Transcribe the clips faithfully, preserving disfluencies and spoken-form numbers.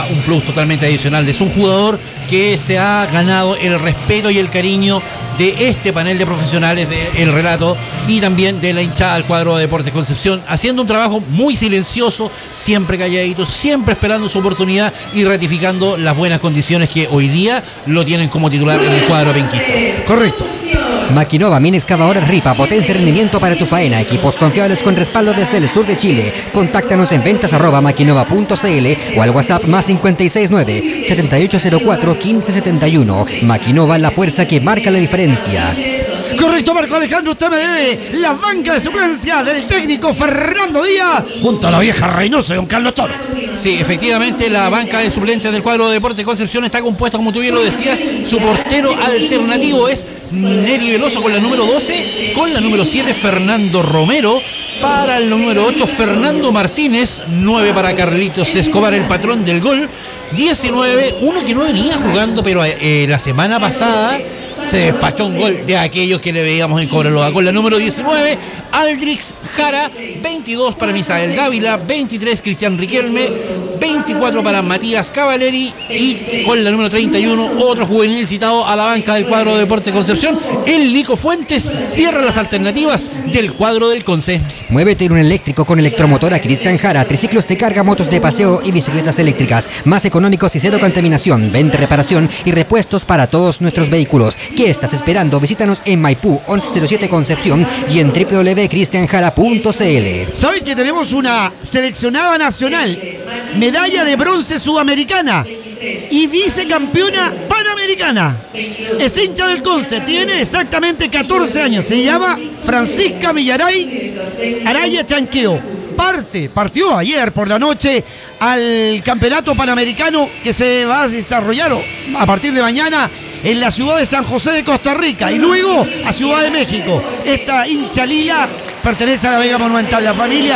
da un plus totalmente adicional. Es un jugador que se ha ganado el respeto y el cariño de este panel de profesionales del relato y también de la hinchada al cuadro de Deportes Concepción, haciendo un trabajo muy silencioso, siempre calladito, siempre esperando su oportunidad y ratificando las buenas condiciones que hoy día lo tienen como titular en el cuadro penquista. Correcto. Maquinova, mina excavadora Ripa, potencia y rendimiento para tu faena, equipos confiables con respaldo desde el sur de Chile. Contáctanos en ventas arroba maquinova punto cl o al WhatsApp más cinco seis nueve, siete ocho cero cuatro, uno cinco siete uno. Maquinova, la fuerza que marca la diferencia. Correcto, Marco Alejandro, usted me debe la banca de suplencia del técnico Fernando Díaz junto a la vieja Reynoso y don Carlos Toro. Sí, efectivamente, la banca de suplentes del cuadro de Deportes Concepción está compuesta, como tú bien lo decías. Su portero alternativo es Neri Veloso con la número doce, con la número siete Fernando Romero, para el número ocho Fernando Martínez, nueve para Carlitos Escobar, el patrón del gol, diecinueve, uno que no venía jugando, pero eh, la semana pasada se despachó un gol de aquellos que le veíamos en Cobreloa, con la número diecinueve Aldrix Jara, veintidós para Misael Dávila, veintitrés Cristian Riquelme, veinticuatro para Matías Cavaleri y con la número treinta y uno otro juvenil citado a la banca del cuadro de Deportes Concepción, el Nico Fuentes. Cierra las alternativas del cuadro del Conce. Muévete en un eléctrico con electromotora Cristian Jara, triciclos de carga, motos de paseo y bicicletas eléctricas, más económicos y cero contaminación, venta, reparación y repuestos para todos nuestros vehículos. ¿Qué estás esperando? Visítanos en Maipú once cero siete Concepción y en w w w punto cristian jara punto cl. ¿Saben que tenemos una seleccionada nacional, medalla de bronce sudamericana y vicecampeona panamericana? Es hincha del Conce, tiene exactamente catorce años, se llama Francisca Millaray Araya Chanqueo. Parte, partió ayer por la noche al campeonato panamericano que se va a desarrollar a partir de mañana en la ciudad de San José de Costa Rica y luego a Ciudad de México. Esta hincha lila pertenece a la Vega Monumental, la familia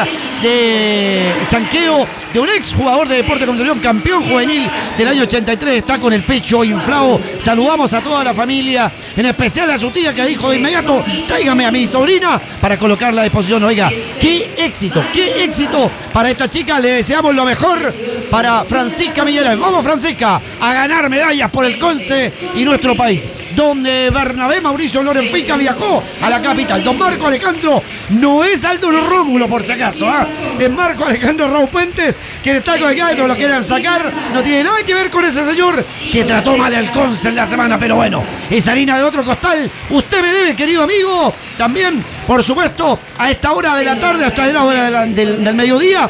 de Chanqueo, de un ex jugador de Deportes Concepción, campeón juvenil del año ochenta y tres, está con el pecho inflado. Saludamos a toda la familia, en especial a su tía que dijo de inmediato, tráigame a mi sobrina para colocarla a disposición. Oiga, qué éxito, qué éxito para esta chica, le deseamos lo mejor para Francisca Millaray. Vamos, Francisca, a ganar medallas por el Conce y nuestro país. Donde Bernabé Mauricio Lorenfica viajó a la capital. Don Marco Alejandro no es Aldo Rómulo, por si acaso, ¿eh? Es Marco Alejandro Raúl Puentes, que está con acá y no lo quieren sacar. No tiene nada que ver con ese señor que trató mal al Conce en la semana, pero bueno, es harina de otro costal. Usted me debe, querido amigo, también, por supuesto, a esta hora de la tarde, hasta la hora de la, del, del mediodía,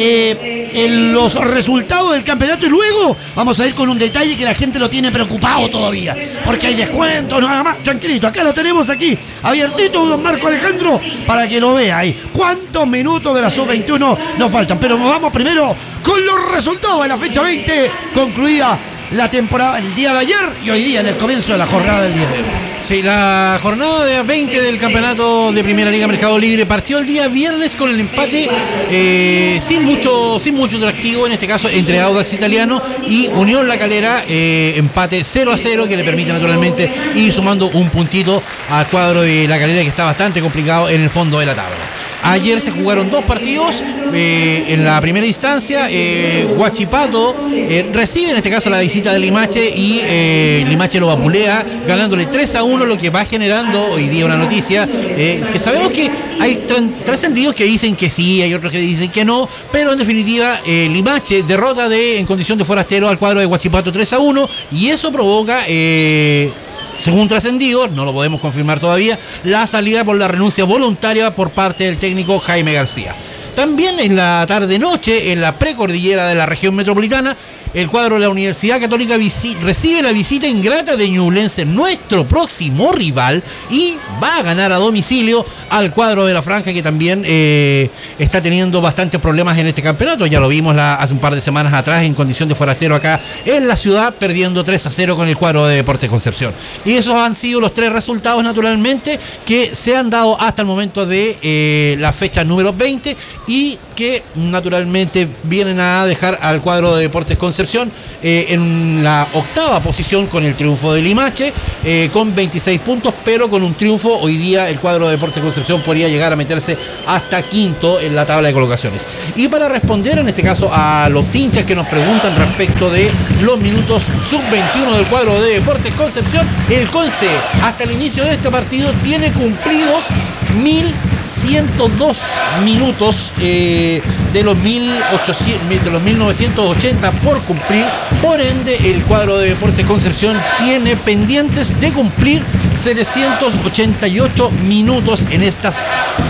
Eh, en los resultados del campeonato, y luego vamos a ir con un detalle que la gente lo tiene preocupado todavía, porque hay descuentos, nada más. Tranquilito, acá lo tenemos aquí, abiertito, don Marco Alejandro, para que lo vea ahí. ¿Cuántos minutos de la sub veintiuno nos faltan? Pero nos vamos primero con los resultados de la fecha veinte, concluida la temporada el día de ayer y hoy día en el comienzo de la jornada del día de hoy. Sí, la jornada de veinte del campeonato de Primera Liga Mercado Libre partió el día viernes con el empate eh, sin mucho sin mucho atractivo, en este caso entre Audax Italiano y Unión La Calera, eh, empate cero a cero que le permite naturalmente ir sumando un puntito al cuadro de La Calera, que está bastante complicado en el fondo de la tabla. Ayer se jugaron dos partidos. Eh, en la primera instancia, eh, Huachipato eh, recibe en este caso la visita de Limache y eh, Limache lo vapulea ganándole tres a uno, lo que va generando hoy día una noticia eh, que sabemos que hay trascendidos que dicen que sí, hay otros que dicen que no, pero en definitiva eh, Limache derrota de en condición de forastero al cuadro de Huachipato tres a uno, y eso provoca eh, según trascendido, no lo podemos confirmar todavía, la salida por la renuncia voluntaria por parte del técnico Jaime García. También en la tarde-noche, en la precordillera de la región metropolitana, el cuadro de la Universidad Católica recibe la visita ingrata de Ñublense, nuestro próximo rival, y va a ganar a domicilio al cuadro de la Franja, que también eh, está teniendo bastantes problemas en este campeonato. Ya lo vimos la, hace un par de semanas atrás en condición de forastero acá en la ciudad, perdiendo tres a cero con el cuadro de Deportes Concepción. Y esos han sido los tres resultados, naturalmente, que se han dado hasta el momento de eh, la fecha número veinte. y que naturalmente vienen a dejar al cuadro de Deportes Concepción eh, en la octava posición con el triunfo de Limache, eh, con veintiséis puntos, pero con un triunfo hoy día el cuadro de Deportes Concepción podría llegar a meterse hasta quinto en la tabla de colocaciones. Y para responder en este caso a los hinchas que nos preguntan respecto de los minutos sub veintiuno del cuadro de Deportes Concepción, el Conce hasta el inicio de este partido tiene cumplidos mil ciento dos minutos eh, de los mil ochocientos, de los mil novecientos ochenta por cumplir. Por ende, el cuadro de Deportes Concepción tiene pendientes de cumplir setecientos ochenta y ocho minutos en estas,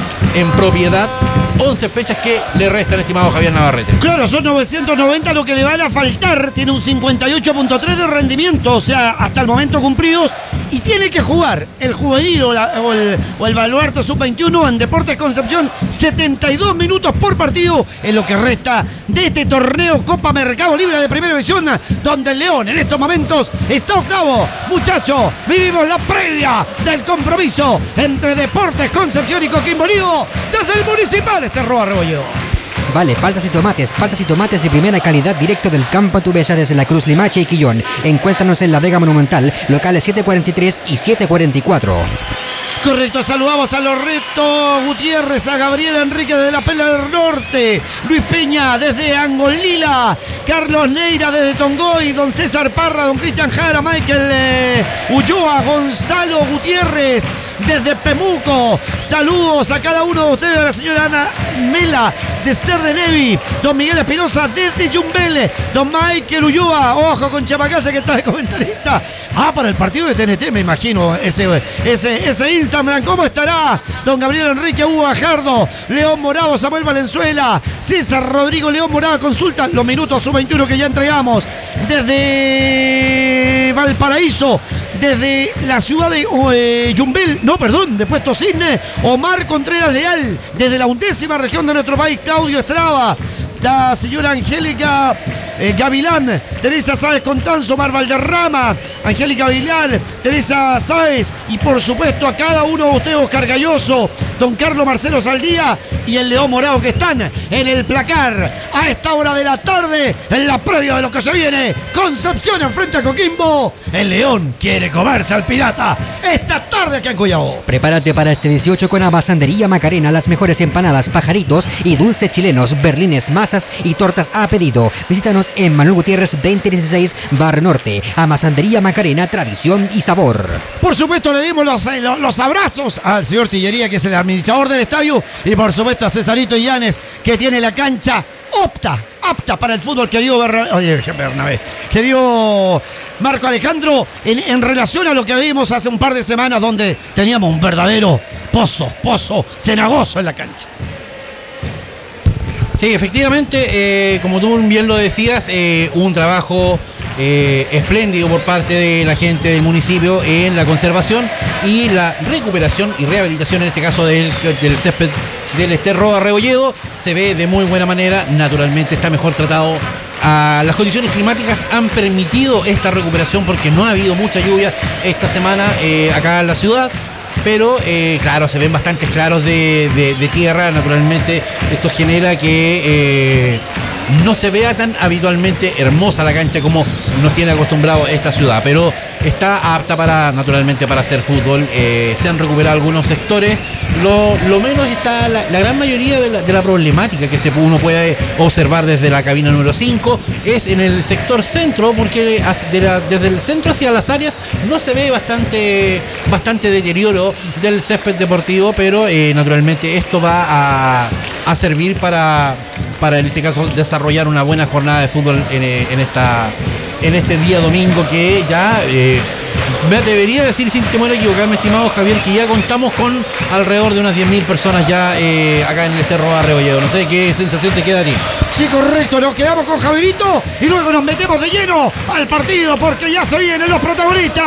en propiedad, once fechas que le restan, estimado Javier Navarrete. Claro, son novecientos noventa lo que le van a faltar. Tiene un cincuenta y ocho punto tres de rendimiento, o sea, hasta el momento cumplidos. Y tiene que jugar el juvenil o, la, o el, o el baluarte sub veintiuno en Deportes Concepción setenta y dos minutos por partido en lo que resta de este torneo Copa Mercado Libre de Primera División, donde el León en estos momentos está octavo. Muchachos, vivimos la previa del compromiso entre Deportes Concepción y Coquimbo Unido desde el Municipal Esterroa Rebolledo. Vale, paltas y tomates, paltas y tomates de primera calidad directo del campo Tubesa desde la Cruz, Limache y Quillón. Encuéntranos en la Vega Monumental, locales siete cuarenta y tres y siete cuarenta y cuatro. Correcto, saludamos a Loreto Gutiérrez, a Gabriel Enrique de la Pela del Norte, Luis Peña desde Angolila, Carlos Neira desde Tongoy, don César Parra, don Cristian Jara, Michael eh, Ulloa, Gonzalo Gutiérrez desde Pemuco. Saludos a cada uno de ustedes, a la señora Ana Mela de Ser de Nevi, don Miguel Espinosa desde Yumbel, don Michael Ulloa, ojo con Chapacase que está de comentarista. Ah, para el partido de T N T me imagino ese, ese, ese Instagram. ¿Cómo estará don Gabriel Enrique, Hugo Bajardo, León Morado, Samuel Valenzuela, César Rodrigo León Morado? Consulta los minutos sub veintiuno que ya entregamos desde Valparaíso, desde la ciudad de eh, Yumbel, no, perdón, de Puesto Cisne, Omar Contreras Leal, desde la undécima región de nuestro país, Claudio Estraba, la señora Angélica eh, Gavilán, Teresa Sáez Contanzo, Mar Valderrama, Angélica Gavilán, Teresa Sáez, y por supuesto a cada uno de ustedes, Oscar Galloso, don Carlos Marcelo Saldía y el León Morado, que están en el placar a esta hora de la tarde, en la previa de lo que se viene. Concepción enfrente a Coquimbo. El León quiere comerse al Pirata esta tarde aquí en Collao. Prepárate para este dieciocho con Amasandería Macarena, las mejores empanadas, pajaritos y dulces chilenos, berlines, masas y tortas a pedido. Visítanos en Manuel Gutiérrez veinte dieciséis, Barrio Norte. Amasandería Macarena, tradición y sabor. Por supuesto, le dimos los, los, los abrazos al señor Tillería, que es el administrador del estadio, y por supuesto a Cesarito Illanes, que tiene la cancha opta, apta para el fútbol, querido Bernabé, oye, Bernabé, querido Marco Alejandro, en, en relación a lo que vimos hace un par de semanas, donde teníamos un verdadero pozo, pozo cenagoso en la cancha. Sí, efectivamente, eh, como tú bien lo decías, eh, un trabajo eh, espléndido por parte de la gente del municipio en la conservación y la recuperación y rehabilitación, en este caso del, del césped del Esterroa Rebolledo. Se ve de muy buena manera, naturalmente está mejor tratado. Ah, las condiciones climáticas han permitido esta recuperación porque no ha habido mucha lluvia esta semana eh, acá en la ciudad. Pero eh, claro, se ven bastantes claros de, de, de tierra. Naturalmente esto genera que eh, no se vea tan habitualmente hermosa la cancha como nos tiene acostumbrado esta ciudad, pero está apta para, naturalmente, para hacer fútbol. Eh, se han recuperado algunos sectores. Lo, lo menos está la, la gran mayoría de la, de la problemática que se, uno puede observar desde la cabina número cinco es en el sector centro, porque de la, desde el centro hacia las áreas no se ve bastante, bastante deterioro del césped deportivo, pero eh, naturalmente esto va a, a servir para, para, en este caso, desarrollar una buena jornada de fútbol en, en, esta, en este día domingo, que ya eh, me atrevería a decir, sin temor a equivocarme, estimado Javier, que ya contamos con alrededor de unas diez mil personas ya eh, acá en el Esterroa Rebolledo. No sé qué sensación te queda a ti. Sí, correcto, nos quedamos con Javierito y luego nos metemos de lleno al partido, porque ya se vienen los protagonistas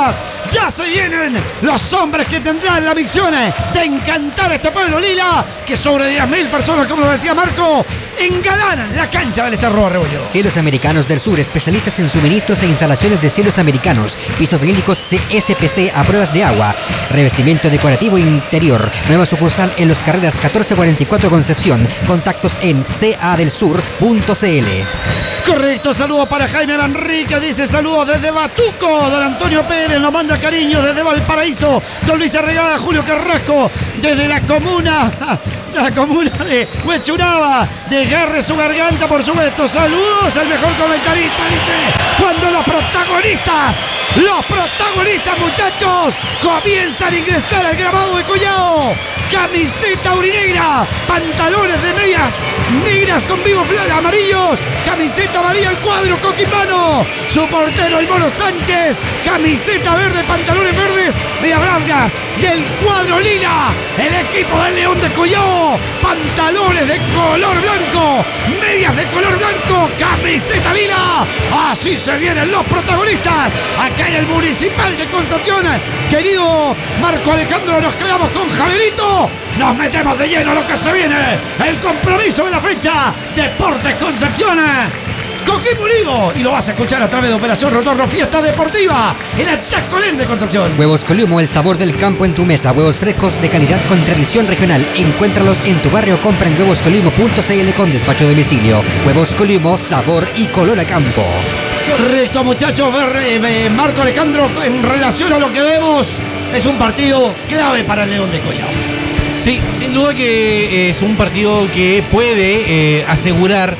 Ya se vienen los hombres que tendrán la misión de encantar a este pueblo lila, que sobre diez mil personas, como lo decía Marco, engalanan la cancha del Estadio Rebollo. Cielos Americanos del Sur, especialistas en suministros e instalaciones de cielos americanos, pisos vinílicos C S P C a pruebas de agua, revestimiento decorativo interior. Nueva sucursal en Los Carreras catorce cuarenta y cuatro Concepción. Contactos en c a del sur punto c l. Correcto, saludos para Jaime Manrique, dice saludos desde Batuco. Don Antonio Pérez nos manda cariños desde Valparaíso. Don Luis Arregada, Julio Carrasco desde la comuna, la comuna de Huechuraba. Desgarre su garganta, por supuesto. Saludos al mejor comentarista, dice, cuando los protagonistas, los protagonistas, muchachos, comienzan a ingresar al gramado de Collao. Camiseta aurinegra, pantalones de medias negras con vivos amarillos, camiseta amarilla al cuadro coquimano, su portero el Mono Sánchez, camiseta verde, pantalones verdes, medias blancas, y el cuadro lila, el equipo del León de Collao, pantalones de color blanco, medias de color blanco, camiseta lila. Así se vienen los protagonistas acá en el Municipal de Concepción. Querido Marco Alejandro, nos quedamos con Javierito. Nos metemos de lleno a lo que se viene. El compromiso de la fecha. Deportes Concepción. Coquimbo Unido. Y lo vas a escuchar a través de Operación Retorno Fiesta Deportiva en la Chascolén de Concepción. Huevos Coliumo, el sabor del campo en tu mesa. Huevos frescos de calidad con tradición regional. Encuéntralos en tu barrio. Compra en huevos coliumo punto c l con despacho a domicilio. Huevos Coliumo, sabor y color a campo. Correcto, muchachos. Marco Alejandro, en relación a lo que vemos, es un partido clave para el León de Collao. Sí, sin duda que es un partido que puede eh, asegurar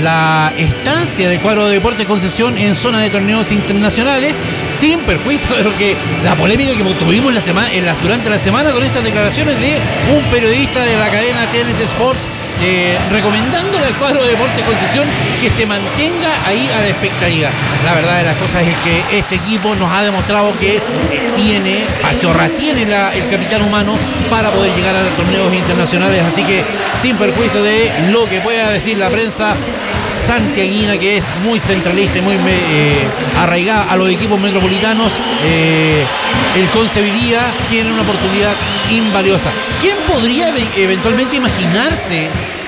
la estancia del cuadro de Deportes Concepción en zona de torneos internacionales, sin perjuicio de lo que la polémica que tuvimos la semana, en las, durante la semana con estas declaraciones de un periodista de la cadena T N T Sports eh, recomendándole al cuadro de Deportes Concepción que se mantenga ahí a la expectativa. La verdad de las cosas es que este equipo nos ha demostrado que eh, tiene, Pachorra tiene la, el capital humano para poder llegar a los torneos internacionales, así que sin perjuicio de lo que pueda decir la prensa santiaguina, que es muy centralista y muy eh, arraigada a los equipos metropolitanos, eh, el Concebiría tiene una oportunidad invaliosa. ¿Quién podría eventualmente imaginarse?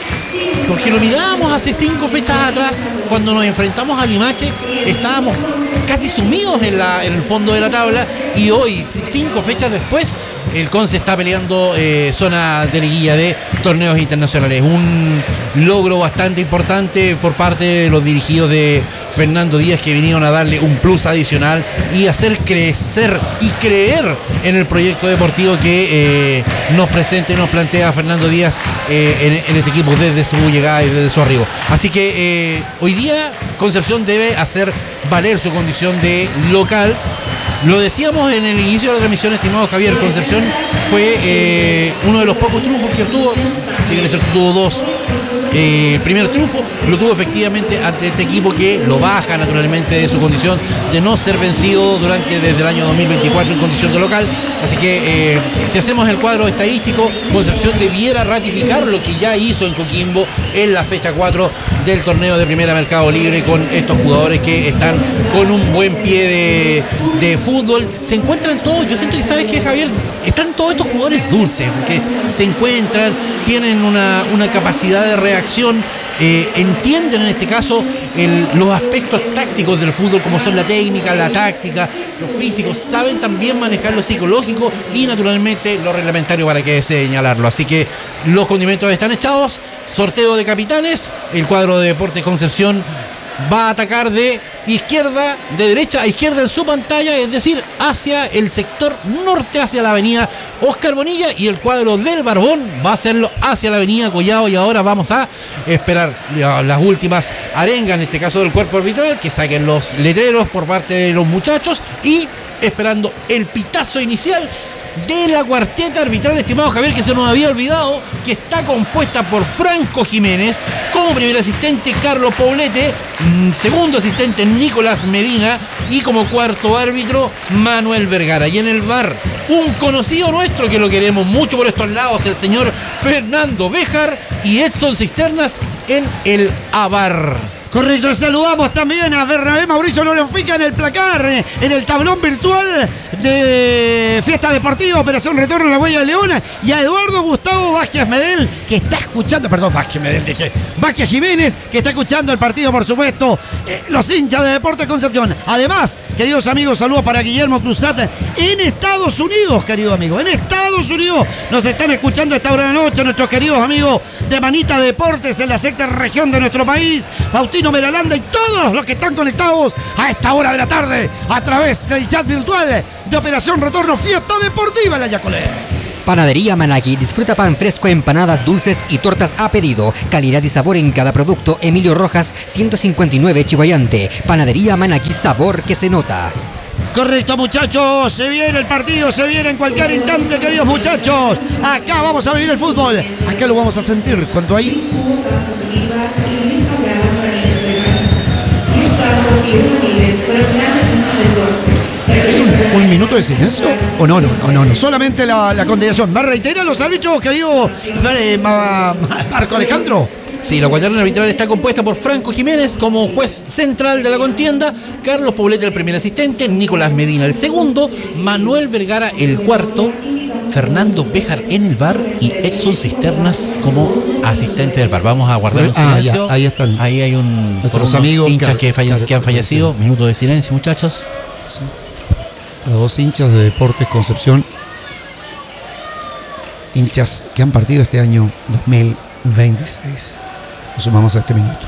Porque lo mirábamos hace cinco fechas atrás, cuando nos enfrentamos a Limache, estábamos casi sumidos en, la, en el fondo de la tabla, y hoy, cinco fechas después, el Conce está peleando eh, zona de liguilla de torneos internacionales. Un logro bastante importante por parte de los dirigidos de Fernando Díaz, que vinieron a darle un plus adicional y hacer crecer y creer en el proyecto deportivo que eh, nos presenta y nos plantea Fernando Díaz eh, en, en este equipo desde su llegada y desde su arribo. Así que eh, hoy día Concepción debe hacer valer su condición de local. Lo decíamos en el inicio de la transmisión, estimado Javier, Concepción fue eh, uno de los pocos triunfos que obtuvo, si quiere ser, tuvo dos. Eh, el primer triunfo lo tuvo efectivamente ante este equipo que lo baja naturalmente de su condición de no ser vencido durante desde el año dos mil veinticuatro en condición de local. Así que eh, si hacemos el cuadro estadístico, Concepción debiera ratificar lo que ya hizo en Coquimbo en la fecha cuatro del torneo de Primera Mercado Libre, con estos jugadores que están con un buen pie de, de fútbol. Se encuentran todos, yo siento que, ¿sabes qué, Javier? Están todos estos jugadores dulces, porque se encuentran, tienen una, una capacidad de reacción, eh, entienden en este caso el, los aspectos tácticos del fútbol, como son la técnica, la táctica, los físicos, saben también manejar lo psicológico y naturalmente lo reglamentario, para que señalarlo. Así que los condimentos están echados, sorteo de capitanes, el cuadro de Deportes Concepción va a atacar de izquierda, de derecha a izquierda en su pantalla, es decir, hacia el sector norte, hacia la avenida Oscar Bonilla, y el cuadro del Barbón va a hacerlo hacia la avenida Collao. Y ahora vamos a esperar las últimas arengas, en este caso del cuerpo arbitral, que saquen los letreros por parte de los muchachos, y esperando el pitazo inicial de la cuarteta arbitral, estimado Javier, que se nos había olvidado, que está compuesta por Franco Jiménez, como primer asistente Carlos Poblete, segundo asistente Nicolás Medina, y como cuarto árbitro Manuel Vergara. Y en el V A R, un conocido nuestro que lo queremos mucho por estos lados, el señor Fernando Béjar, y Edson Cisternas en el A V A R. Correcto, saludamos también a Bernabé Mauricio Lorenfica en el placar, en el tablón virtual de Fiesta Deportiva, Operación Retorno a la Huella de León, y a Eduardo Gustavo Vázquez Medel, que está escuchando, perdón, Vázquez Medel, dije, Vázquez Jiménez, que está escuchando el partido, por supuesto, eh, los hinchas de Deportes Concepción. Además, queridos amigos, saludos para Guillermo Cruzat en Estados Unidos, querido amigo, en Estados Unidos nos están escuchando a esta hora de la noche nuestros queridos amigos de Manita Deportes en la sexta región de nuestro país, Faustino Meralanda y todos los que están conectados a esta hora de la tarde a través del chat virtual de Operación Retorno Fiesta Deportiva en la Yacolé. Panadería Manaki, disfruta pan fresco, empanadas dulces y tortas a pedido. Calidad y sabor en cada producto. Emilio Rojas, ciento cincuenta y nueve, Chihuayante. Panadería Manaki, sabor que se nota. Correcto, muchachos, se viene el partido, se viene en cualquier instante, queridos muchachos. Acá vamos a vivir el fútbol, acá lo vamos a sentir. ¿Cuánto hay? ¿Hay un, un minuto de silencio? ¿O no? No, no, no, no. Solamente la, la condenación. ¿Me reiteran los árbitros, querido eh, Ma, Ma, Marco Alejandro? Sí, la cuaterna arbitral está compuesta por Franco Jiménez como juez central de la contienda, Carlos Poblete el primer asistente, Nicolás Medina el segundo, Manuel Vergara el cuarto, Fernando Béjar en el V A R y Edson Cisternas como asistente del V A R. Vamos a guardar un silencio. Ah, ya, ahí están. Ahí hay un nuestros amigos hinchas que, falle- que han fallecido. Minuto de silencio, muchachos. Sí. Los dos hinchas de Deportes Concepción, hinchas que han partido este año dos mil veintiséis. Nos sumamos a este minuto.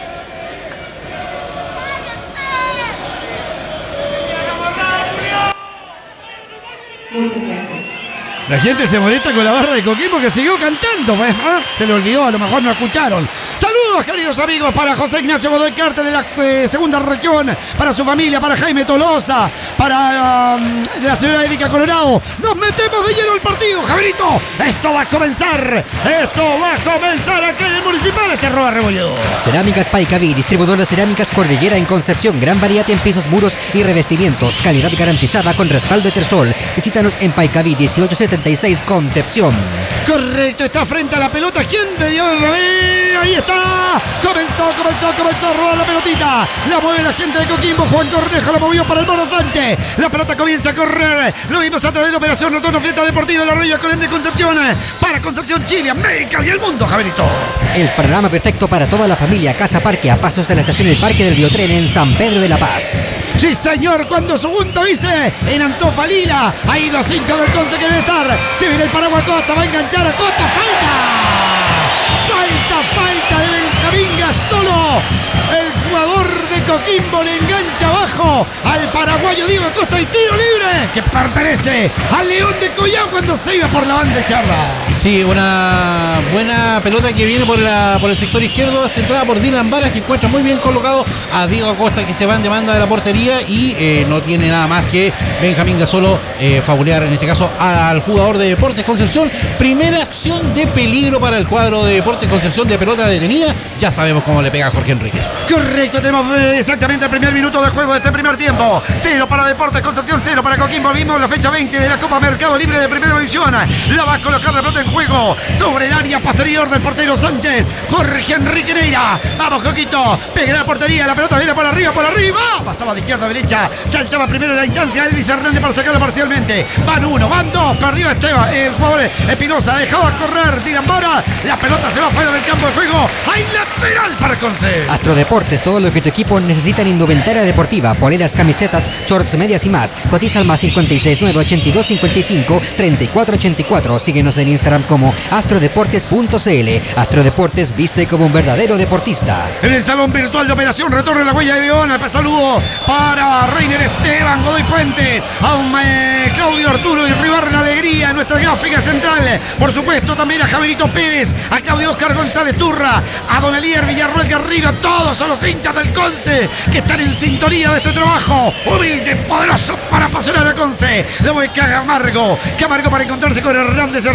Muchas gracias. La gente se molesta con la barra de Coquimbo que siguió cantando, pues, ¿ah? Se le olvidó, a lo mejor no escucharon. Saludos, queridos amigos, para José Ignacio Godoy Carter de la eh, segunda región, para su familia, para Jaime Tolosa, para um, la señora Erika Coronado. Nos metemos de lleno al partido, Javierito. Esto va a comenzar, esto va a comenzar acá en el Municipal, este Roda Rebolledo. Cerámicas Paicaví, distribuidor de cerámicas Cordillera en Concepción. Gran variedad en pisos, muros y revestimientos. Calidad garantizada con respaldo Etersol. Visítanos en Paicaví dieciocho setenta y seis Concepción. Correcto, está frente a la pelota. ¿Quién me dio el revés? Ahí está. Comenzó, comenzó, comenzó a rodar la pelotita. La mueve la gente de Coquimbo. Juan Cornejo la movió para el Mono Sánchez. La pelota comienza a correr. Lo vimos a través de Operación Retorno Fiesta Deportiva de la Arroyo Colén de Concepción. Para Concepción, Chile, América y el mundo, Javierito. El panorama perfecto para toda la familia. Casa Parque a pasos de la estación El Parque del Biotren en San Pedro de la Paz. Sí, señor, cuando su junta dice en Antofa Lila. Ahí los hinchas del Conce quieren estar. Se viene el paraguas Costa, va a enganchar a Costa. ¡Falta! ¡Falta, falta de Benjamín Gasolo! El jugador de Coquimbo le engancha abajo al paraguayo Diego Costa y tiro libre que pertenece al León de Collao cuando se iba por la banda izquierda. Sí, una buena pelota que viene por la por el sector izquierdo, centrada por Dylan Varas, que encuentra muy bien colocado a Diego Acosta, que se va en demanda de la portería y eh, no tiene nada más que Benjamín Gasolo eh, fabulear en este caso al jugador de Deportes Concepción. Primera acción de peligro para el cuadro de Deportes Concepción, de pelota detenida. Ya sabemos cómo le pega a Jorge Enríquez. Correcto, tenemos eh, exactamente el primer minuto de juego de este primer tiempo. Cero para Deportes Concepción, cero para Coquimbo. Vimos la fecha veinte de la Copa Mercado Libre de Primera División. La va a colocar la pelota en juego sobre el área posterior del portero Sánchez. Jorge Enrique Neira. Vamos, Coquito. Pega la portería. La pelota viene por arriba, por arriba. Pasaba de izquierda a derecha. Saltaba primero en la instancia Elvis Hernández para sacarla parcialmente. Van uno, van dos. Perdió Esteban. El jugador Espinosa dejaba correr Dylan Vara. La pelota se va fuera del campo de juego. Hay lateral para Conce. Astro Deportes, todo lo que tu equipo necesita en indumentaria deportiva, poleras, camisetas, shorts, medias y más. Cotiza al más cincuenta y seis nueve ochenta y dos cincuenta y cinco treinta y cuatro ochenta y cuatro. Síguenos en Instagram como astrodeportes punto cl. Astro Deportes, viste como un verdadero deportista. En el salón virtual de Operación Retorno en la Huella de León, el saludo para Reiner Esteban, Godoy Puentes, a un, eh, Claudio Arturo y Ribarren Alegría en nuestra gráfica central. Por supuesto también a Javierito Pérez, a Claudio Oscar González Turra, a Don Elier Villarruel Garrido. Todos son los hinchas del Conce que están en sintonía de este trabajo humilde, poderoso para apasionar a Conce. Luego de Camargo, Camargo para encontrarse con Hernández, Hernández para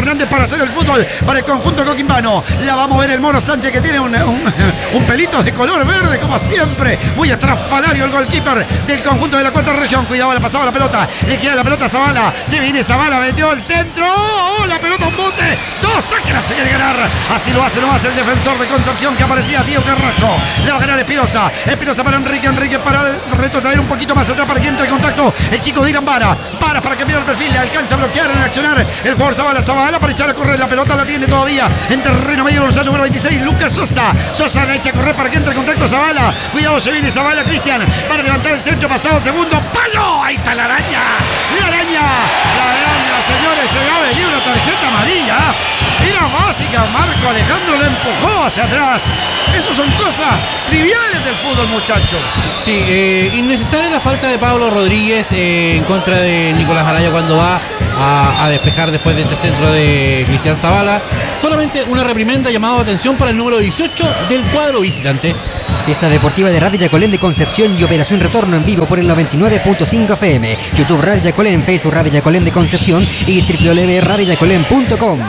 hacer el fútbol para el conjunto coquimbano. La va a mover el Mono Sánchez, que tiene un, un, un pelito de color verde, como siempre. Muy estrafalario el goalkeeper del conjunto de la cuarta región. Cuidado, le pasaba la pelota. Le queda la pelota a Zavala. Se viene Zavala, metió el centro. ¡Oh! La pelota, un bote. Dos, sáquenla, se quiere ganar. Así lo hace nomás el defensor de Concepción, que aparecía Diego Carrasco. Le va a ganar Espinosa. Espinosa para Enrique. Enrique para retrotraer un poquito más atrás para que entre en contacto el chico Dylan Vara. Vara para cambiar el perfil. Le alcanza a bloquear en accionar el jugador Zavala. Zavala para echar a correr. La pelota la tiene todavía en terreno medio. Dorsal número veintiséis. Lucas Sosa. Sosa la echa a correr para que entre en contacto Zavala. Cuidado, se viene Zavala. Cristian para levantar el centro. Pasado segundo. ¡Palo! Ahí está la araña. La araña. La araña, señores. Se va a venir una tarjeta amarilla. Era básica. Marco Alejandro le empujó hacia atrás. Eso son cosas triviales del fútbol, muchachos. Sí, eh, innecesaria la falta de Pablo Rodríguez eh, en contra de Nicolás Araya cuando va a, a despejar después de este centro de Cristian Zavala. Solamente una reprimenda, llamado de atención para el número dieciocho del cuadro visitante. Fiesta deportiva de Radio Yacolén de Concepción y Operación Retorno en vivo por el noventa y nueve punto cinco F M. YouTube Radio Yacolén, Facebook Radio Yacolén de Concepción y doble u doble u doble u punto radio yacolén punto com.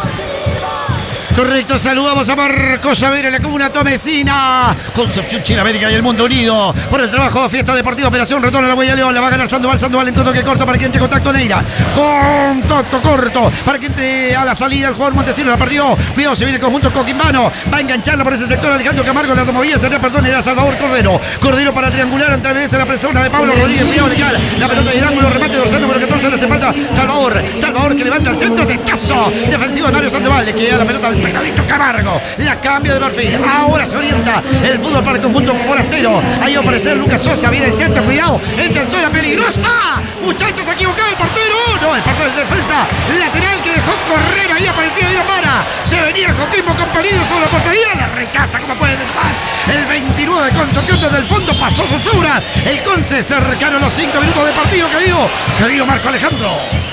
Correcto, saludamos a Marcos Llavera, la comuna tomecina. Concepción, Chile, América y el mundo unido por el trabajo de Fiesta Deportiva, Operación Retorno a la Huella León. La va a ganar Sandoval, Sandoval en toque corto para que entre contacto Neira. Contacto corto para que entre a la salida el jugador Montesino. La perdió. Cuidado, se viene el conjunto coquimbano. Va a engancharla por ese sector Alejandro Camargo. La movía, se perdón, era Salvador Cordero. Cordero para triangular a través de la persona de Pablo Rodríguez. Cuidado, legal. La pelota de ángulo, remate dorsal número catorce. Le hace falta Salvador. Salvador que levanta el centro de tazo defensivo de Mario Sandoval. Le queda la pelota al pegadito Camargo. La cambia de perfil. Ahora se orienta el fútbol para el conjunto forastero. Ahí va a aparecer Lucas Sosa. Viene el centro. Cuidado. Entra en zona peligrosa. Muchachos, se equivocaba el portero. No, el portero de defensa lateral que dejó correr. Ahí aparecía Dylan Vara. Se venía Coquimbo con peligro sobre la portería. La rechaza como puede más. El veintinueve de Concepción desde el fondo pasó sus obras. El Conce cercano a los cinco minutos de partido, querido. Querido Marco Alejandro.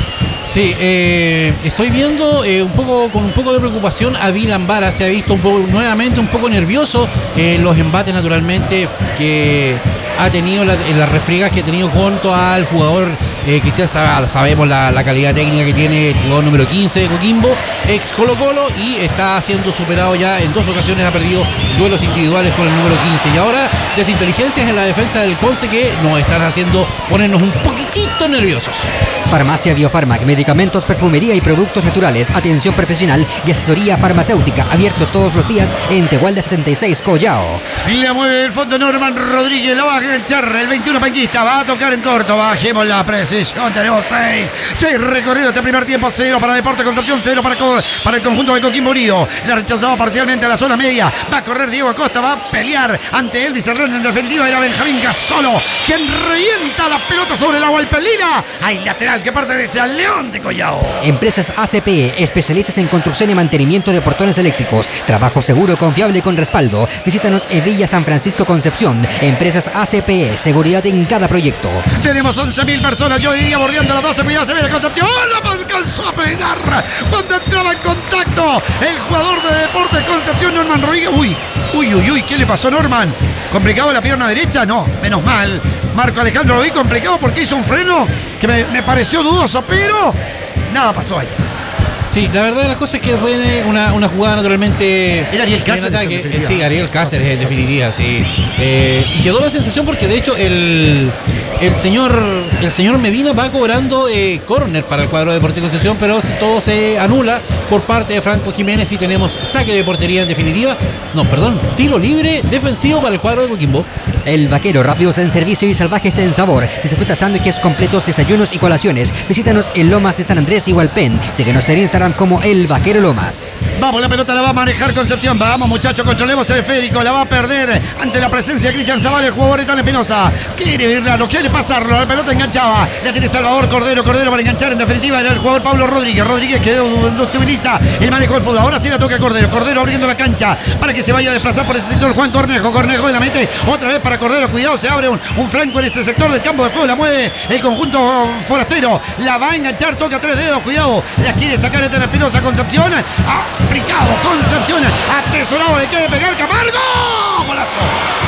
Sí, eh, estoy viendo eh, un poco con un poco de preocupación a Dylan Vara. Se ha visto un poco, nuevamente un poco nervioso en los embates, naturalmente, que ha tenido la, en las refriegas que ha tenido junto al jugador eh, Cristian Zavala. Sabemos la, la calidad técnica que tiene el jugador número quince de Coquimbo, ex Colo Colo, y está siendo superado ya en dos ocasiones. Ha perdido duelos individuales con el número quince, y ahora desinteligencias en la defensa del Conce que nos están haciendo ponernos un poquitito nerviosos. Farmacia Biofarmac, medicamentos, perfumería y productos naturales, atención profesional y asesoría farmacéutica, abierto todos los días en Tehualda setenta y seis, Collao. Y la mueve el fondo Norman Rodríguez, la va a enganchar el veintiuno panquista, va a tocar en corto, bajemos la precisión, tenemos seis, seis recorridos este primer tiempo, cero para Deportes Concepción, cero para, para el conjunto de Coquimbo Unido. La rechazaba parcialmente a la zona media, va a correr Diego Acosta, va a pelear ante Elvis Hernández, en definitiva era Benjamín Gasolo, quien revienta la pelota sobre la Gualpelina. Hay lateral que pertenece al León de Collao. Empresas A C P E, especialistas en construcción y mantenimiento de portones eléctricos. Trabajo seguro, confiable y con respaldo. Visítanos en Villa San Francisco, Concepción. Empresas A C P E, seguridad en cada proyecto. Tenemos once mil personas, yo diría bordeando las doce. Cuidado, se viene Concepción. ¡Oh, no alcanzó a pegar! Cuando entraba en contacto el jugador de Deportes Concepción, Norman Rodríguez. Uy, uy, uy, uy, ¿qué le pasó a Norman? ¿Complicado la pierna derecha? No, menos mal. Marco Alejandro lo vi complicado porque hizo un freno que me, me pareció dudoso, pero nada pasó ahí. Sí, la verdad de las cosas es que fue una, una jugada naturalmente. Era Ariel Cáceres. Eh, sí, Ariel Cáceres en definitiva, sí. Eh, y quedó la sensación porque de hecho el, el señor el señor Medina va cobrando eh, córner para el cuadro de Deportivo Concepción, pero todo se anula por parte de Franco Jiménez y tenemos saque de portería en definitiva. No, perdón, tiro libre defensivo para el cuadro de Coquimbo. El Vaquero, rápidos en servicio y salvajes en sabor. Disfruta sándwiches completos, desayunos y colaciones. Visítanos en Lomas de San Andrés y Hualpén. Síguenos en Instagram como El Vaquero Lomas. Vamos, la pelota la va a manejar Concepción. Vamos, muchachos, controlemos el esférico. La va a perder ante la presencia de Cristian Zavala, el jugador Ethan Espinosa. Quiere virlarlo, quiere pasarlo. La pelota enganchaba. La tiene Salvador Cordero. Cordero para enganchar. En definitiva era el jugador Pablo Rodríguez. Rodríguez que utiliza el manejo del fútbol. Ahora sí la toca Cordero. Cordero abriendo la cancha para que se vaya a desplazar por ese sector Juan Cornejo. Cornejo la mete otra vez para Cordero. Cuidado, se abre un, un franco en ese sector del campo de juego. La mueve el conjunto forastero. La va a enganchar. Toca tres dedos. Cuidado. La quiere sacar Ethan Espinosa. Concepción. Aplicado. Concepción. Atesorado. Le quiere pegar Camargo. Golazo.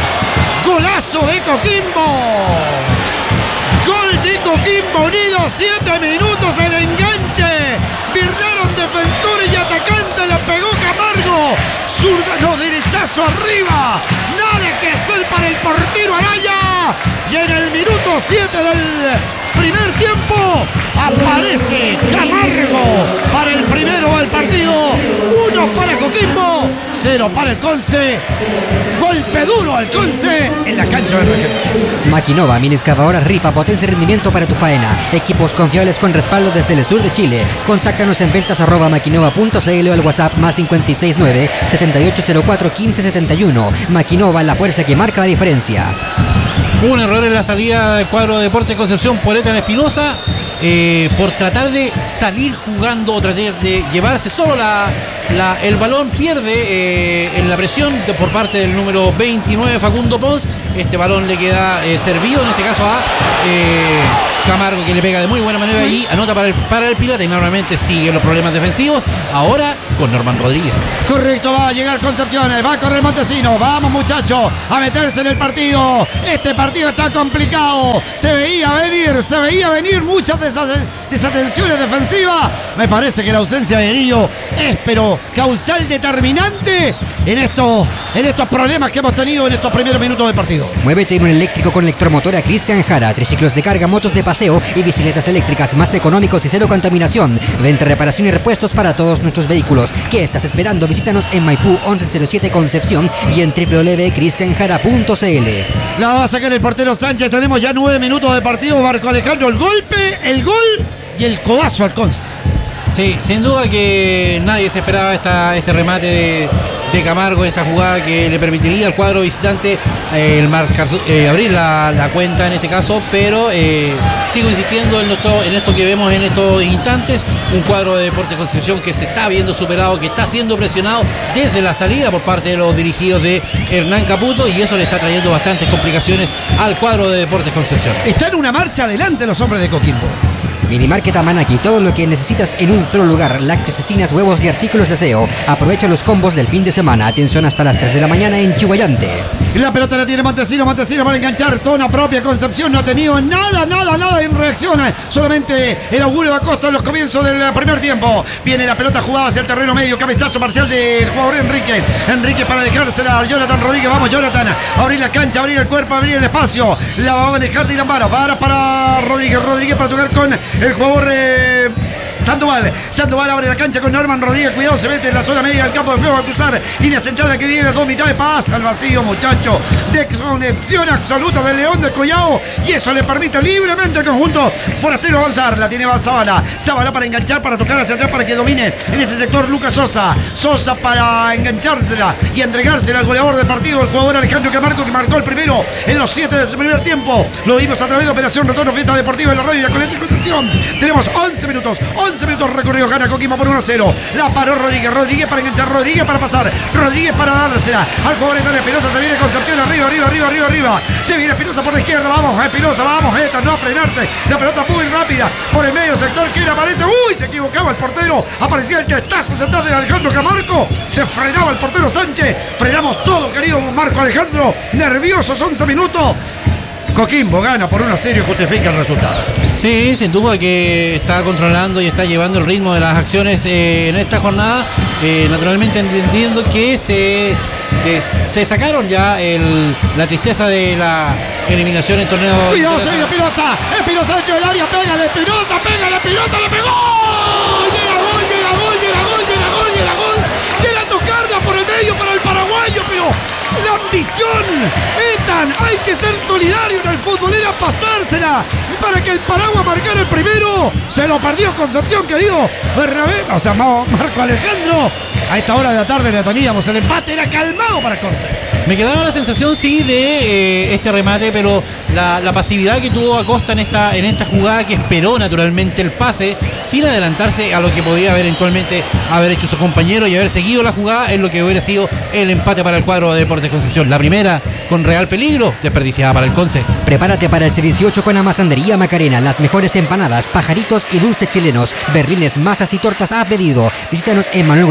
Golazo de Coquimbo. Gol de Coquimbo Unido. Siete minutos el enganche. Birlaron defensores y cabezazo arriba. Nada que hacer para el portero Araya. Y en el minuto siete del primer tiempo aparece Camargo para el primero del partido. Uno para Coquimbo, cero para el Conce. Golpe duro al Conce en la cancha del Regional. Maquinova, mini excavadoras Ripa, potencia y rendimiento para tu faena. Equipos confiables con respaldo desde el sur de Chile. Contáctanos en ventas arroba maquinova punto cl o al WhatsApp más cinco seis nueve, siete ocho cero cuatro, uno cinco siete uno. Maquinova, la fuerza que marca la diferencia. Hubo un error en la salida del cuadro de Deportes Concepción por Ethan Espinosa, eh, por tratar de salir jugando o tratar de llevarse solo la, la, el balón, pierde eh, en la presión de, por parte del número veintinueve Facundo Pons. Este balón le queda eh, servido en este caso a eh, Camargo, que le pega de muy buena manera y anota para el, para el Pirata, y normalmente sigue los problemas defensivos ahora con Norman Rodríguez. Correcto, va a llegar Concepción, va a correr Montesino. Vamos, muchachos, a meterse en el partido. Este partido está complicado. Se veía venir, se veía venir muchas desatenciones defensivas. Me parece que la ausencia de Grillo es pero causal determinante en estos, en estos problemas que hemos tenido en estos primeros minutos del partido. Muévete en un eléctrico con electromotora Cristian Jara. Triciclos de carga, motos de paseo y bicicletas eléctricas más económicos y cero contaminación. Venta, reparación y repuestos para todos nuestros vehículos. ¿Qué estás esperando? Visítanos en Maipú once cero siete Concepción y en doble u doble u doble u punto cristian jara punto cl. La va a sacar el portero Sánchez. Tenemos ya nueve minutos de partido. Marco Alejandro, el golpe, el gol y el codazo al Conce. Sí, sin duda que nadie se esperaba esta, este remate de, de Camargo, esta jugada que le permitiría al cuadro visitante eh, el marcar, eh, abrir la, la cuenta en este caso, pero eh, sigo insistiendo en esto, en esto que vemos en estos instantes, un cuadro de Deportes Concepción que se está viendo superado, que está siendo presionado desde la salida por parte de los dirigidos de Hernán Caputo, y eso le está trayendo bastantes complicaciones al cuadro de Deportes Concepción. Están en una marcha adelante los hombres de Coquimbo. Minimarket Amanaki, todo lo que necesitas en un solo lugar. Lácteos, cecinas, huevos y artículos de aseo. Aprovecha los combos del fin de semana. Atención hasta las tres de la mañana en Chihuayante. La pelota la tiene Montesino, Montesino para enganchar. Zona propia, Concepción no ha tenido nada, nada, nada en reacción. Solamente el augurio de Acosta en los comienzos del primer tiempo. Viene la pelota jugada hacia el terreno medio. Cabezazo parcial del jugador Enríquez. Enríquez para dejársela a Jonathan Rodríguez. Vamos, Jonathan. Abrir la cancha, abrir el cuerpo, abrir el espacio. La va a manejar Dylan Vara. Vara para Rodríguez. Rodríguez para tocar con el jugador eh, Sandoval. Sandoval abre la cancha con Norman Rodríguez. Cuidado, se mete en la zona media del campo de juego. Va a cruzar línea central, la que viene, dos mitades. Pasa al vacío, muchacho. Desconexión absoluta del León del Collao. Y eso le permite libremente al conjunto forastero avanzar. La tiene Zabala. Zabala para enganchar, para tocar hacia atrás, para que domine en ese sector Lucas Sosa. Sosa para enganchársela y entregársela al goleador del partido, el jugador Alejandro Camargo, que marcó el primero en los siete del primer tiempo. Lo vimos a través de Operación Retorno Fiesta Deportiva en la radio de Coleta y Concepción. Tenemos once minutos, once minutos recorridos. Gana Coquimbo por uno a cero. La paró Rodríguez, Rodríguez para enganchar, Rodríguez para pasar, Rodríguez para dársela al jugador Ethan Espinosa. Se viene Concepción arriba, arriba, arriba, arriba, arriba. Se viene Espinosa por la izquierda. Vamos, Espinosa, vamos, Ethan, no a frenarse. La pelota muy rápida por el medio sector. ¿Quién aparece? Uy, se equivocaba el portero. Aparecía el testazo central de Alejandro Camargo. Se frenaba el portero Sánchez. Frenamos todo, querido Marco Alejandro. Nerviosos, once minutos. Coquimbo gana por uno a cero y justifica el resultado. Sí, sin duda que está controlando y está llevando el ritmo de las acciones eh, en esta jornada. Eh, naturalmente entendiendo que se, des, se sacaron ya el, la tristeza de la eliminación en torneo. Cuidado, se viene Espinosa. Espinosa dentro del área. Pégale, Espinosa, pégale, Espinosa, le pegó. Y era gol, y era gol, y era gol, y era gol, y era gol. Y era tocarla por el medio para el paraguayo, pero la ambición, Ethan, hay que ser solidario en el fútbol, era pasársela. Y para que el Paraguay marcara el primero, se lo perdió Concepción, querido Bernabé, o sea, Marco Alejandro. A esta hora de la tarde le teníamos el empate, era calmado para Conce. Me quedaba la sensación, sí, de eh, este remate, pero la, la pasividad que tuvo Acosta en esta, en esta jugada, que esperó naturalmente el pase, sin adelantarse a lo que podía haber eventualmente haber hecho su compañero y haber seguido la jugada, es lo que hubiera sido el empate para el cuadro de Deportes Concepción. La primera, con real peligro, desperdiciada para el Conce. Prepárate para este dieciocho con Amasandería Macarena, las mejores empanadas, pajaritos y dulces chilenos, berlines, masas y tortas a pedido. Visítanos en Manuel Gutiérrez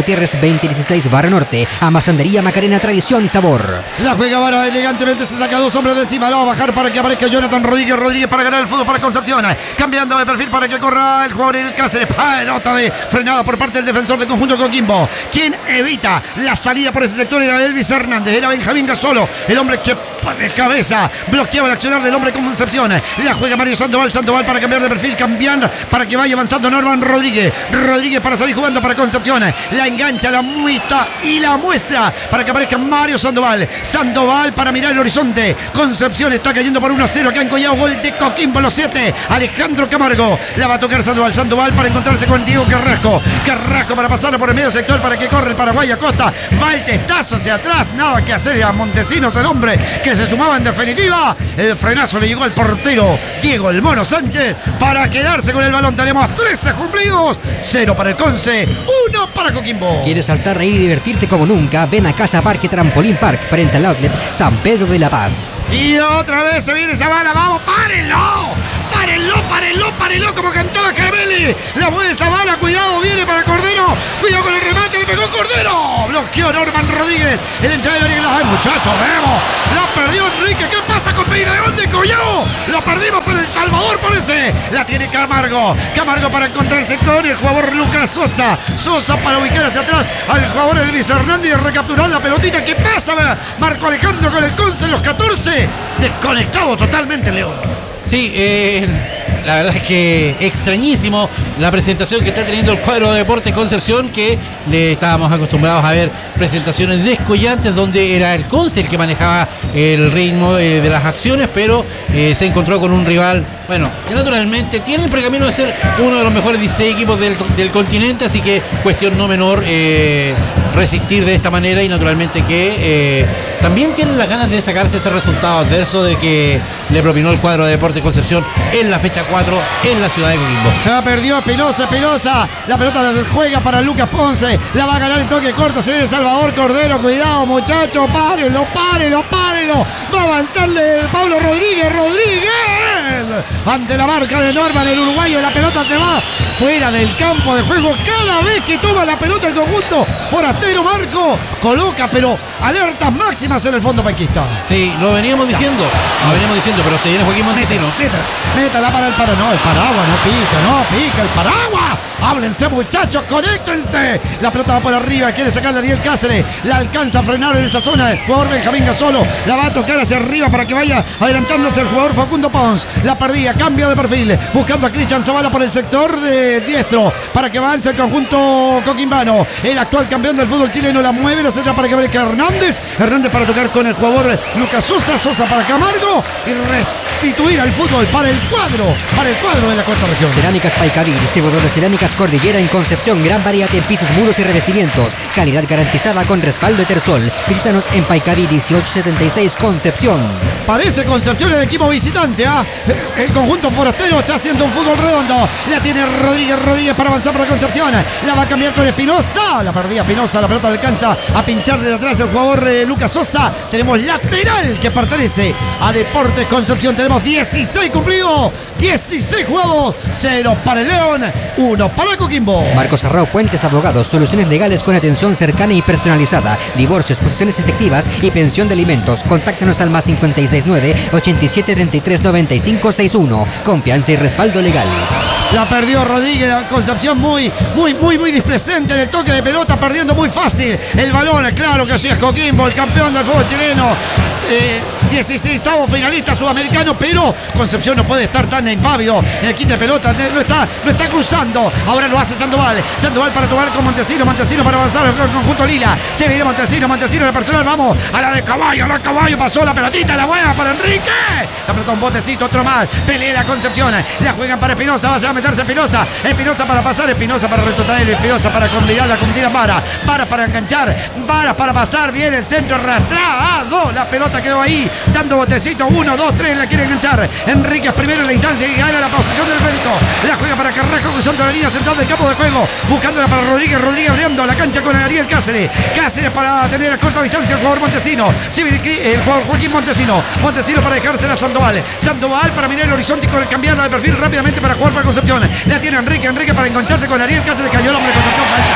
veinte dieciséis Barra Norte, Amasandería Macarena, tradición y sabor. La juega Vara, elegantemente se saca dos hombres de encima, lo va a bajar para que aparezca Jonathan Rodríguez, Rodríguez para ganar el fútbol para Concepción, cambiando de perfil para que corra el jugador del Cáceres, pelota de frenada por parte del defensor del conjunto Coquimbo, quien evita la salida por ese sector era Elvis Hernández, era Benjamín Gasolo, el hombre que de cabeza bloqueaba el accionar del hombre con Concepción. La juega Mario Sandoval, Sandoval para cambiar de perfil, cambiar para que vaya avanzando Norman Rodríguez, Rodríguez para salir jugando para Concepción, la engancha, la muestra y la muestra para que aparezca Mario Sandoval, Sandoval para mirar el horizonte, Concepción está cayendo por uno a cero, que han collado gol de Coquimbo los siete, Alejandro Camargo, la va a tocar Sandoval, Sandoval para encontrarse con Diego Carrasco, Carrasco para pasarlo por el medio sector para que corre el Paraguay Acosta, va el testazo hacia atrás, nada que hacer a Montesinos, el hombre que se sumaba en definitiva, el frenazo le llegó al portero Diego el Mono Sánchez para quedarse con el balón. Tenemos trece cumplidos, cero para el Conce, uno para Coquimbo. ¿Quieres saltar, reír y divertirte como nunca? Ven a Casa Parque Trampolín Park frente al outlet San Pedro de la Paz. Y otra vez se viene esa bala, vamos, párenlo, párenlo, párenlo, párenlo, como cantaba Carmeli, la mueve esa bala, cuidado, viene para Cordero, cuidado con el remate, le pegó Cordero, bloqueó Norman Rodríguez, el entrada de la... ¡Ay, muchachos, vemos! La perdió Enrique, ¿qué pasa con Peña? ¿De dónde Collao? Lo perdimos en El Salvador, parece, la tiene Camargo, Camargo para encontrarse con el jugador Lucas Sosa, Sosa para ubicar hacia atrás al jugador Elvis Hernández y recapturar la pelotita. ¿Qué pasa? Marco Alejandro con el Conce en los catorce, desconectado totalmente León. Sí, eh, la verdad es que extrañísimo la presentación que está teniendo el cuadro de Deportes Concepción, que le estábamos acostumbrados a ver presentaciones descollantes donde era el Conce el que manejaba el ritmo eh, de las acciones, pero eh, se encontró con un rival, bueno, que naturalmente tiene el pergamino de ser uno de los mejores dieciséis equipos del, del continente, así que cuestión no menor eh, resistir de esta manera, y naturalmente que eh, también tienen las ganas de sacarse ese resultado adverso de que le propinó el cuadro de Deportes Concepción en la fecha cuatro en la ciudad de Coquimbo. La perdió Espinosa, Espinosa, la pelota la juega para Lucas Ponce, la va a ganar en toque corto, se viene Salvador Cordero, cuidado muchachos, párenlo, párenlo, párenlo, va a avanzarle Pablo Rodríguez, Rodríguez, ante la marca de Norman, el uruguayo, la pelota se va fuera del campo de juego, cada vez que toma la pelota el conjunto forastero Marco, coloca pero alertas máximas en el fondo panquista. Sí, lo veníamos diciendo, lo veníamos diciendo, pero se viene Joaquín Montesino. Métala, métala para el paraguas, no, el paraguas no pica, no pica, el paraguas. Háblense muchachos, conéctense. La pelota va por arriba, quiere sacarle a Ariel Cáceres, la alcanza a frenar en esa zona el jugador Benjamín Gasolo, la va a tocar hacia arriba para que vaya adelantándose el jugador Facundo Pons, la perdía, cambia de perfil, buscando a Cristian Zavala por el sector de diestro, para que avance el conjunto coquimbano, el actual campeón del fútbol chileno, la mueve, lo centra para que aparezca Hernández, Hernández para tocar con el jugador Lucas Sosa, Sosa para Camargo, y restituir al fútbol para el cuadro, para el cuadro de la cuarta región. Cerámicas Paicaví, distribuidor de cerámicas Cordillera en Concepción, gran variedad en pisos, muros y revestimientos, calidad garantizada con respaldo Etersol. Visítanos en Paicaví dieciocho setenta y seis Concepción. Parece Concepción el equipo visitante, ¿ah? ¿eh? El conjunto forastero está haciendo un fútbol redondo, la tiene Rodríguez, Rodríguez para avanzar para Concepción, la va a cambiar con Espinosa, la perdía Espinosa, la pelota alcanza a pinchar desde atrás el jugador eh, Lucas Sosa, tenemos lateral que pertenece a Deportes Concepción, tenemos dieciséis cumplidos, dieciséis jugados, cero para el León, uno para Coquimbo. Marcos Arrao Puentes Abogados, soluciones legales con atención cercana y personalizada, divorcios, posesiones efectivas y pensión de alimentos. Contáctanos al más cincuenta y seis nueve, ochenta y siete, treinta y tres, noventa y cinco sesenta y uno. Confianza y respaldo legal. La perdió Rodríguez, Concepción muy, muy, muy, muy displecente en el toque de pelota, perdiendo muy fácil el balón. Claro que sí es Coquimbo, el campeón del fútbol chileno, eh, dieciseisavo finalista sudamericano, pero Concepción no puede estar tan impávido en el quite de pelota, no está, no está cruzando. Ahora lo hace Sandoval, Sandoval para tomar con Montesino, Montesino para avanzar al conjunto Lila. Se viene Montesino, Montesino en el personal, vamos a la de Caballo, a la Caballo, pasó la pelotita, la buena para Enrique. La pelota un botecito, otro más, pelea la Concepción, la juegan para Espinosa, va a meterse Espinosa, Espinosa para pasar, Espinosa para retrotraer, Espinosa para combinarla, combinar Vara, Vara para enganchar, Vara para pasar, viene el centro arrastrado, la pelota quedó ahí, dando botecito, uno, dos, tres, la quiere enganchar, Enríquez primero en la instancia y gana la posición del Férico, la juega para Carrasco cruzando la línea central del campo de juego, buscándola para Rodríguez, Rodríguez abriendo la cancha con Ariel Cáceres, Cáceres para tener a corta distancia el jugador Montesino, sí, el jugador Joaquín Montesino, Montesino para dejársela a Sandoval, Sandoval para mirar el horizonte y cambiarla de perfil rápidamente para jugar para Concepción, la tiene Enrique, Enrique para engancharse con Ariel Cáceres, cayó el hombre de Concepción, falta.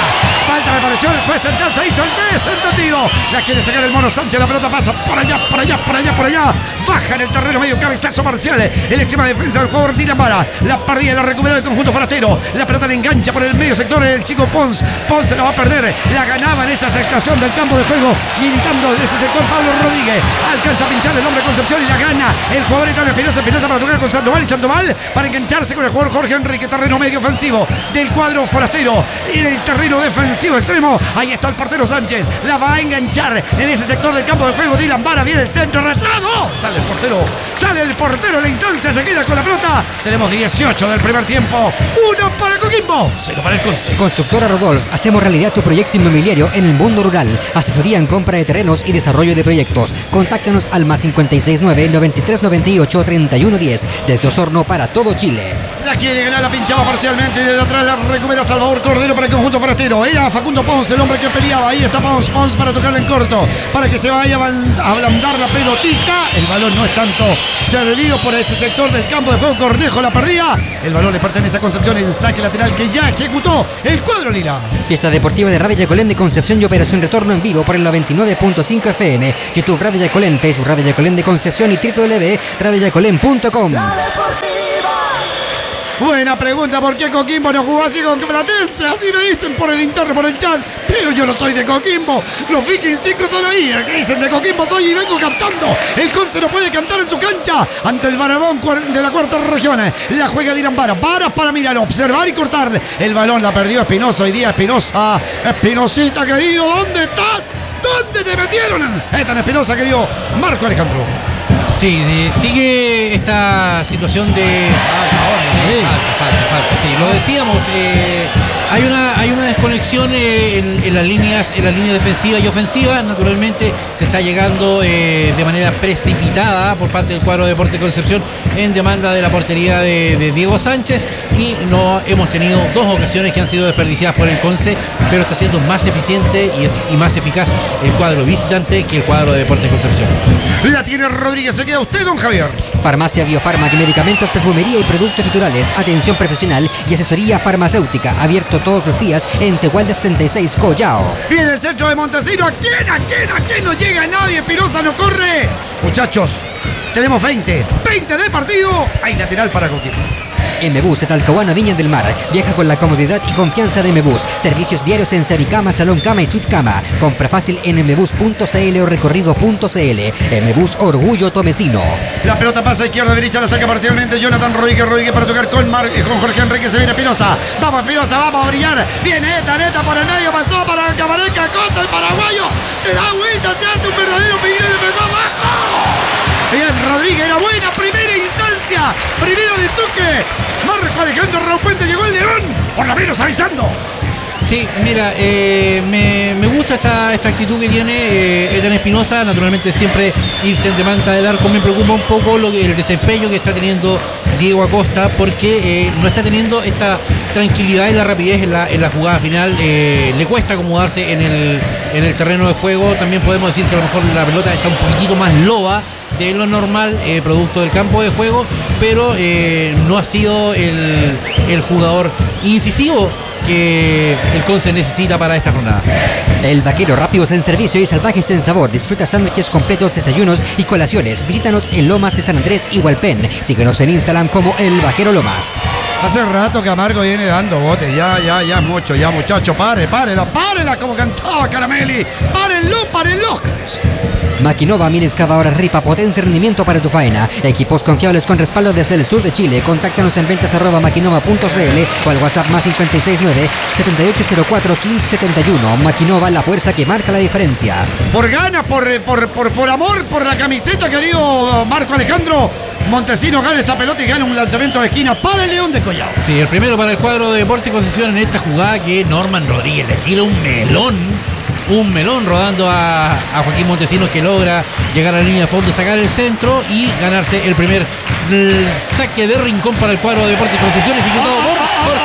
Falta me pareció, el juez central se hizo el desentendido. La quiere sacar el Mono Sánchez, la pelota pasa por allá, por allá, por allá, por allá. Baja en el terreno medio, cabezazo parcial. El extrema defensa del jugador Dylan Vara. La perdida, la recupera el conjunto forastero. La pelota le engancha por el medio sector el chico Pons. Pons se la va a perder. La ganaba en esa sección del campo de juego, militando en ese sector Pablo Rodríguez. Alcanza a pinchar el hombre Concepción y la gana el jugador Italo Espinosa. Espinosa para tocar con Sandoval y Sandoval para engancharse con el jugador Jorge Enrique. Terreno medio ofensivo del cuadro forastero. Y en el terreno defensivo extremo, ahí está el portero Sánchez. La va a enganchar en ese sector del campo de juego. Dylan Vara viene el centro, retrado. Sale el portero, sale el portero. La instancia se queda con la pelota. Tenemos dieciocho del primer tiempo. Uno para Coquimbo, cero para el Conce. Constructora Rodolfs, hacemos realidad tu proyecto inmobiliario en el mundo rural. Asesoría en compra de terrenos y desarrollo de proyectos. Contáctanos al más cinco seis nueve, noventa y tres noventa y ocho, treinta y uno diez. Desde Osorno para todo Chile. La quiere ganar, la pinchaba parcialmente y desde atrás la recupera Salvador Cordero para el conjunto forastero. Era Facundo Pons el hombre que peleaba. Ahí está Pons, Pons para tocarla en corto, para que se vaya a ablandar la pelotita. El balón no es tanto servido por ese sector del campo de juego. Cornejo la perdía. El balón le pertenece a Concepción en saque lateral que ya ejecutó el cuadro lila. Fiesta deportiva de Radio Yacolén de Concepción y operación retorno en vivo por el noventa y nueve punto cinco F M. YouTube Radio Yacolén, Facebook Radio Yacolén de Concepción y w w w punto radio yacolén punto com. Buena pregunta, ¿por qué Coquimbo no jugó así con Platense? Así me dicen por el interno, por el chat. Pero yo no soy de Coquimbo. Los Vikings cinco son ahí. ¿Qué dicen? De Coquimbo soy y vengo cantando. El Conce no puede cantar en su cancha ante el Barabón de la cuarta región. La juega Dylan Vara. Vara para mirar, observar y cortar. El balón la perdió Espinosa. Hoy día Espinosa. Espinosita, querido, ¿dónde estás? ¿Dónde te metieron? Es tan Espinosa, querido Marco Alejandro. Sí, sí, sigue esta situación de falta, falta, falta, falta, sí, lo decíamos, eh, hay una hay una desconexión eh, en, en las líneas en las líneas defensivas y ofensivas. Naturalmente se está llegando eh, de manera precipitada por parte del cuadro de Deportes Concepción en demanda de la portería de, de Diego Sánchez, y no hemos tenido dos ocasiones que han sido desperdiciadas por el Conce, pero está siendo más eficiente y, es, y más eficaz el cuadro visitante que el cuadro de Deportes Concepción. La tiene Rodríguez. Se queda usted, don Javier. Farmacia Biofármaca, medicamentos, perfumería y productos naturales, atención profesional y asesoría farmacéutica, abierto todos los días en Tehualde setenta y seis, Collao. Viene el centro de Montesino. ¿A quién? ¿A quién? ¿A quién? No llega nadie. Espinosa no corre. Muchachos, tenemos veinte. veinte de partido. Hay lateral para Coquimbo. M-Bus de Talcahuano, Viña del Mar. Viaja con la comodidad y confianza de M-Bus. Servicios diarios en Servicama, Salón Cama y Suite Cama. Compra fácil en m bus punto c l o recorrido punto c l. M-Bus, orgullo tomecino. La pelota pasa izquierda, derecha, la saca parcialmente Jonathan Rodríguez. Rodríguez para tocar con, Mar con Jorge Enrique. Se viene Espinosa. Vamos Espinosa, vamos a brillar. Viene Eta, Neta por el medio. Pasó para Cabareca Costa, el paraguayo. Se da vuelta, se hace un verdadero piguero y le pegó abajo. Bien, Rodríguez, era buena primera instancia. Primero de toque. Marco Alejandro Raupuente, llegó el León. Por lo menos avisando. Sí, mira, eh, me, me gusta esta, esta actitud que tiene eh, Ethan Espinosa. Naturalmente siempre irse en demanda del arco. Me preocupa un poco lo que, el desempeño que está teniendo Diego Acosta, porque eh, no está teniendo esta tranquilidad y la rapidez en la, en la jugada final. Eh, le cuesta acomodarse en el, en el terreno de juego. También podemos decir que a lo mejor la pelota está un poquitito más loba de lo normal, eh, producto del campo de juego, pero eh, no ha sido el, el jugador incisivo que el Conce necesita para esta jornada. El Vaquero, rápidos en servicio y salvajes en sabor. Disfruta sándwiches completos, desayunos y colaciones. Visítanos en Lomas de San Andrés y Hualpén. Síguenos en Instagram como El Vaquero Lomas. Hace rato que Amargo viene dando botes. Ya, ya, ya, mucho, ya, muchacho. Pare, párela, párela, como cantaba Caramelli. Párenlo, párenlo. Maquinova, mini excavadora Ripa, potencia y rendimiento para tu faena. Equipos confiables con respaldo desde el sur de Chile. Contáctanos en ventas arroba maquinova punto c l o al WhatsApp más cinco seis nueve, siete ocho cero cuatro, uno cinco siete uno. Maquinova, la fuerza que marca la diferencia. Por ganas, por, por, por, por amor, por la camiseta, querido Marco Alejandro, Montesino gana esa pelota y gana un lanzamiento de esquina para el León de Collao. Sí, el primero para el cuadro de Deportes Concepción en esta jugada que Norman Rodríguez le tira un melón. Un melón rodando a, a Joaquín Montesinos, que logra llegar a la línea de fondo, sacar el centro y ganarse el primer el saque de rincón para el cuadro de Deportes Concepción, ejecutado por Jorge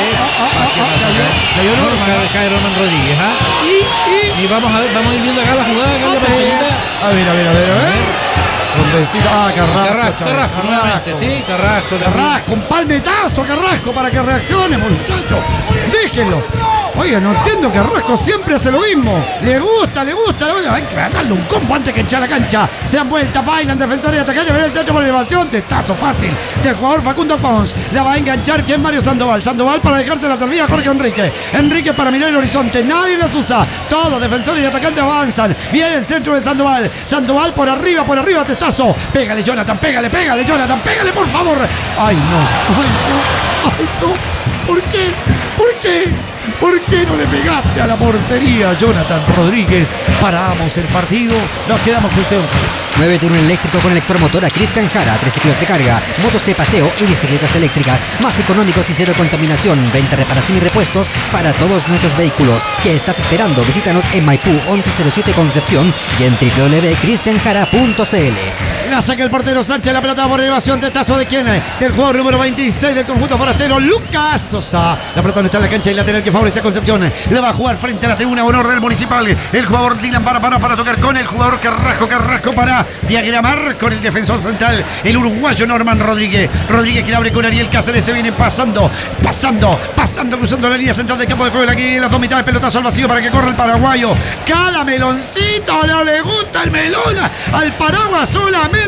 Enrique. Cae Norman Rodríguez. ¿Ah? Y, y, y vamos a ver, vamos a ir viendo acá la jugada, acá en la pantallita. A ver, a ver, a ver, a ver. Ah, Carrasco. Carrasco, Carrasco, nuevamente, sí, Carrasco. Carrasco, un palmetazo, Carrasco, para que reaccione, muchachos. Déjenlo. Oiga, no entiendo que Rasco siempre hace lo mismo. Le gusta, le gusta, le gusta. Hay que darle un combo antes que echar la cancha. Se dan vuelta, bailan, defensores y atacantes. Viene el centro por elevación. Testazo fácil del jugador Facundo Pons. La va a enganchar. ¿Quién? Mario Sandoval. Sandoval para dejarse la salida. Jorge Enrique. Enrique para mirar el horizonte. Nadie las usa. Todos defensores y atacantes avanzan. Viene el centro de Sandoval. Sandoval por arriba, por arriba. Testazo. Pégale, Jonathan. Pégale, pégale, Jonathan. Pégale, por favor. Ay, no. Ay, no. Ay, no. ¿Por qué? ¿Por qué? ¿Por qué no le pegaste a la portería, Jonathan Rodríguez? Paramos el partido, nos quedamos con usted. Muévete en un eléctrico con electromotor a Cristian Jara, triciclos de carga, motos de paseo y bicicletas eléctricas, más económicos y cero contaminación, venta, reparación y repuestos para todos nuestros vehículos. ¿Qué estás esperando? Visítanos en Maipú once cero siete Concepción y en w w w punto cristian jara punto c l. La saca el portero Sánchez, la pelota por elevación, testazo de quién, del jugador número veintiséis del conjunto forastero, Lucas Sosa. La pelota no está en la cancha y lateral que favorece a Concepción. Le va a jugar frente a la tribuna honor del Municipal. El jugador Dylan para, para, para tocar con el jugador Carrasco, Carrasco para diagramar con el defensor central, el uruguayo Norman Rodríguez. Rodríguez que abre con Ariel Cáceres, se viene pasando, pasando, pasando, cruzando la línea central del campo de juego. Aquí en las dos mitades, pelotazo al vacío para que corra el paraguayo. Cada meloncito, no le gusta el melón al Paraguas solamente.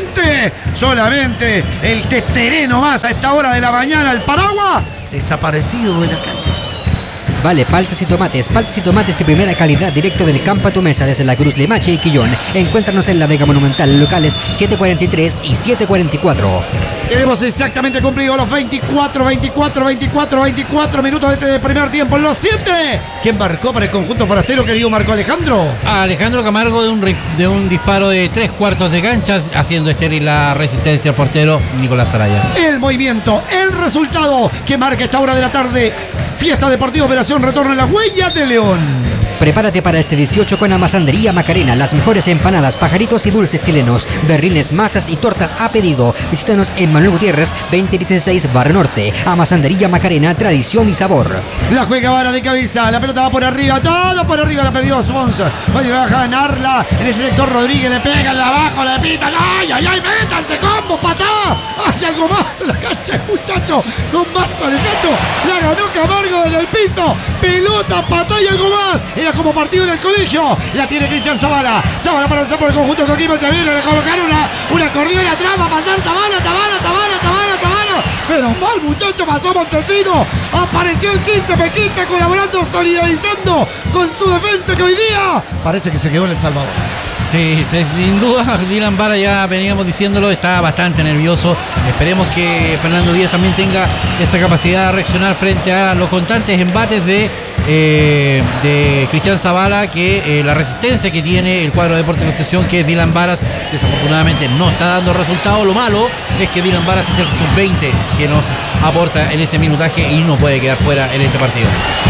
Solamente el testereno más a esta hora de la mañana. El Paraguas desaparecido de la cancha. Vale, paltas y tomates, paltas y tomates de primera calidad directo del campo a tu mesa desde la Cruz Limache y Quillón. Encuéntranos en la Vega Monumental, locales siete cuarenta y tres y siete cuarenta y cuatro. Tenemos exactamente cumplido los veinticuatro, veinticuatro, veinticuatro, veinticuatro minutos de este primer tiempo. En los siete, ¿quién marcó para el conjunto forastero, querido Marco Alejandro? Alejandro Camargo de un, de un disparo de tres cuartos de cancha, haciendo estéril la resistencia al portero Nicolás Araya. El movimiento, el resultado que marca esta hora de la tarde. Fiesta Deportiva Operación Retorno en las Huellas de León. Prepárate para este dieciocho con Amasandería Macarena, las mejores empanadas, pajaritos y dulces chilenos, berrines, masas y tortas a pedido. Visítanos en Manuel Gutiérrez, veinte dieciséis Barrio Norte. Amasandería Macarena, tradición y sabor. La juega vara de cabeza, la pelota va por arriba, todo por arriba, la perdió Sons. Va a ganarla en ese sector. Rodríguez le pega, la abajo, le pitan. ¡Ay, ay, ay! ¡Métanse combo, patá! ¡Ay, algo más en la cancha, muchacho! Don Marco Alejandro la ganó Camargo desde el piso. Pelota, patá y algo más. Era como partido en el colegio. La tiene Cristian Zavala. Zavala para pasar por el conjunto Coquimbo. Se viene, le colocaron una, una acordeón atrás. Va a pasar Zavala, Zavala, Zavala, Zavala, Zavala. Menos mal, muchacho, pasó Montesino. Apareció el quince Pequita colaborando, solidarizando con su defensa que hoy día parece que se quedó en El Salvador. Sí, sí, sin duda, Dylan Vara, ya veníamos diciéndolo, está bastante nervioso. Esperemos que Fernando Díaz también tenga esa capacidad de reaccionar frente a los constantes embates de, eh, de Cristian Zavala, que eh, la resistencia que tiene el cuadro de Deportes Concepción, que es Dylan Varas, desafortunadamente no está dando resultado. Lo malo es que Dylan Varas es el sub veinte que nos aporta en ese minutaje y no puede quedar fuera en este partido.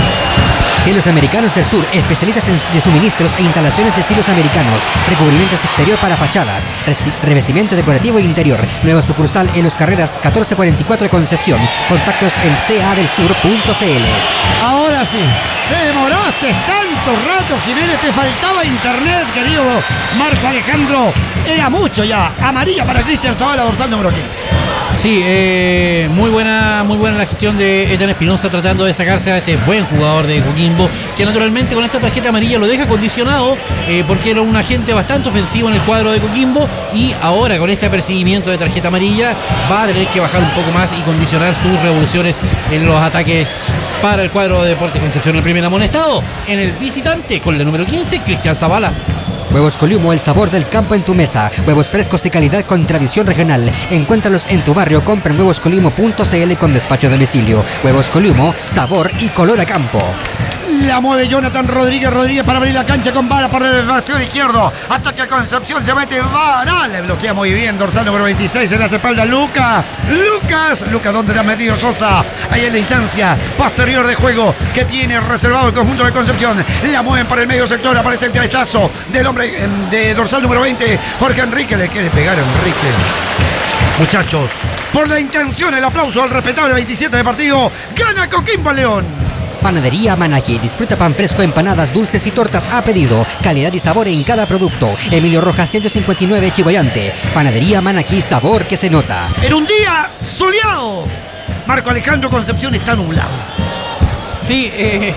Cielos Americanos del Sur, especialistas en, de suministros e instalaciones de cielos americanos, recubrimientos exterior para fachadas, resti- revestimiento decorativo e interior. Nueva sucursal en Los Carreras catorce cuarenta y cuatro de Concepción. Contactos en c a del sur punto c l. Ahora sí, te demoraste tanto rato, Jiménez, te faltaba internet, querido Marco Alejandro. Era mucho ya. Amarilla para Cristian Zavala, dorsal número quince. Sí, eh, muy buena muy buena la gestión de Ethan Espinosa, tratando de sacarse a este buen jugador de Coquimbo, que naturalmente con esta tarjeta amarilla lo deja condicionado, eh, porque era un agente bastante ofensivo en el cuadro de Coquimbo, y ahora con este apercibimiento de tarjeta amarilla va a tener que bajar un poco más y condicionar sus revoluciones en los ataques para el cuadro de Deportes Concepción. El primer amonestado en el visitante con la número quince, Cristian Zavala. Huevos Coliumo, el sabor del campo en tu mesa. Huevos frescos de calidad con tradición regional. Encuéntralos en tu barrio. Compra en huevos coliumo punto c l con despacho a domicilio. Huevos Coliumo, sabor y color a campo. La mueve Jonathan Rodríguez. Rodríguez para abrir la cancha con Vara por el bastión izquierdo. Ataque a Concepción, se mete Vara. Le bloquea muy bien. Dorsal número veintiséis en la espalda. Lucas. Lucas. Lucas, ¿dónde te has metido, Sosa? Ahí en la instancia posterior de juego que tiene reservado el conjunto de Concepción. La mueven para el medio sector. Aparece el cabezazo del hombre de dorsal número veinte, Jorge Enrique. Le quiere pegar a Enrique. Muchachos, por la intención, el aplauso al respetable veintisiete de partido. Gana Coquimbo León. Panadería Manaqui. Disfruta pan fresco, empanadas, dulces y tortas a pedido. Calidad y sabor en cada producto. Emilio Rojas ciento cincuenta y nueve, Chihuayante. Panadería Manaqui, sabor que se nota. En un día soleado, Marco Alejandro, Concepción está nublado. Sí, eh,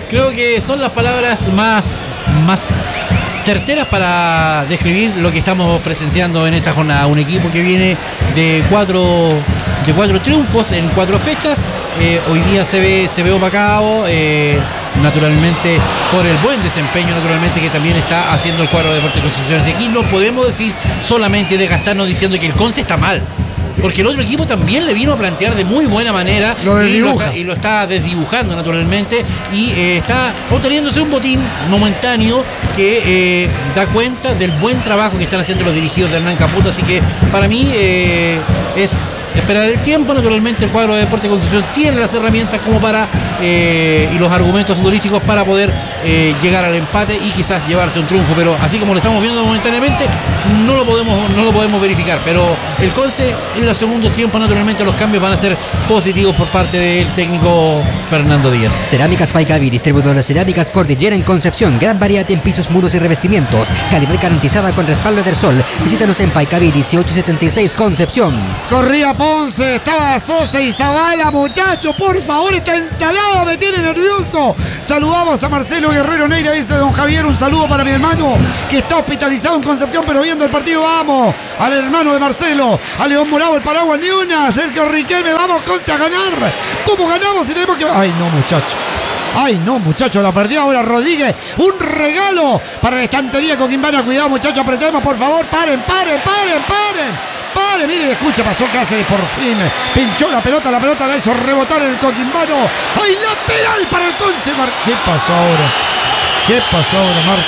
Creo que son las palabras más, más certeras para describir lo que estamos presenciando en esta jornada. Un equipo que viene de cuatro, de cuatro triunfos en cuatro fechas. Eh, hoy día se ve, se ve opacado, eh, naturalmente, por el buen desempeño, naturalmente, que también está haciendo el cuadro de Deportes Concepción. Así que aquí no podemos decir solamente desgastarnos diciendo que el Conce está mal. Porque el otro equipo también le vino a plantear de muy buena manera lo y, lo está, y lo está desdibujando naturalmente y eh, está obteniéndose un botín momentáneo que eh, da cuenta del buen trabajo que están haciendo los dirigidos de Hernán Caputo. Así que para mí eh, es esperar el tiempo. Naturalmente el cuadro de Deportes Concepción tiene las herramientas como para eh, y los argumentos futbolísticos para poder eh, llegar al empate y quizás llevarse un triunfo, pero así como lo estamos viendo momentáneamente no lo podemos no lo podemos verificar. Pero el Conce en el segundo tiempo, naturalmente los cambios van a ser positivos por parte del técnico Fernando Díaz. Cerámicas Paicavi, distribuidor de cerámicas Cordillera en Concepción. Gran variedad en pisos, muros y revestimientos. Calidad garantizada con respaldo del sol. Visítanos en Paicavi dieciocho setenta y seis Concepción. Corría Ponce, estaba Sosa y Zavala, muchachos, por favor, esta ensalada me tiene nervioso. Saludamos a Marcelo Guerrero Neira, dice don Javier, un saludo para mi hermano que está hospitalizado en Concepción, pero viendo el partido, vamos, al hermano de Marcelo, a León Morado, el Paraguas, ni una, Sergio Riquelme, vamos, Conce, a ganar. ¿Cómo ganamos si tenemos que...? Ay, no, muchachos. Ay, no, muchachos, la perdió ahora Rodríguez. Un regalo para la estantería Coquimbana. Cuidado, muchachos, apretemos, por favor. Paren, paren, paren, paren. Paren, miren, escucha, pasó Cáceres por fin. Pinchó la pelota, la pelota la hizo rebotar en el Coquimbano. ¡Ay, lateral para el Conce! Mar... ¿Qué pasó ahora? ¿Qué pasó ahora, Marco?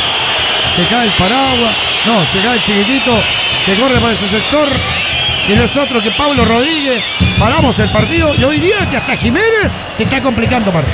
Se cae el paraguas. No, se cae el chiquitito que corre por ese sector. Que no es otro que Pablo Rodríguez. Paramos el partido y hoy día que hasta Jiménez se está complicando, Marco.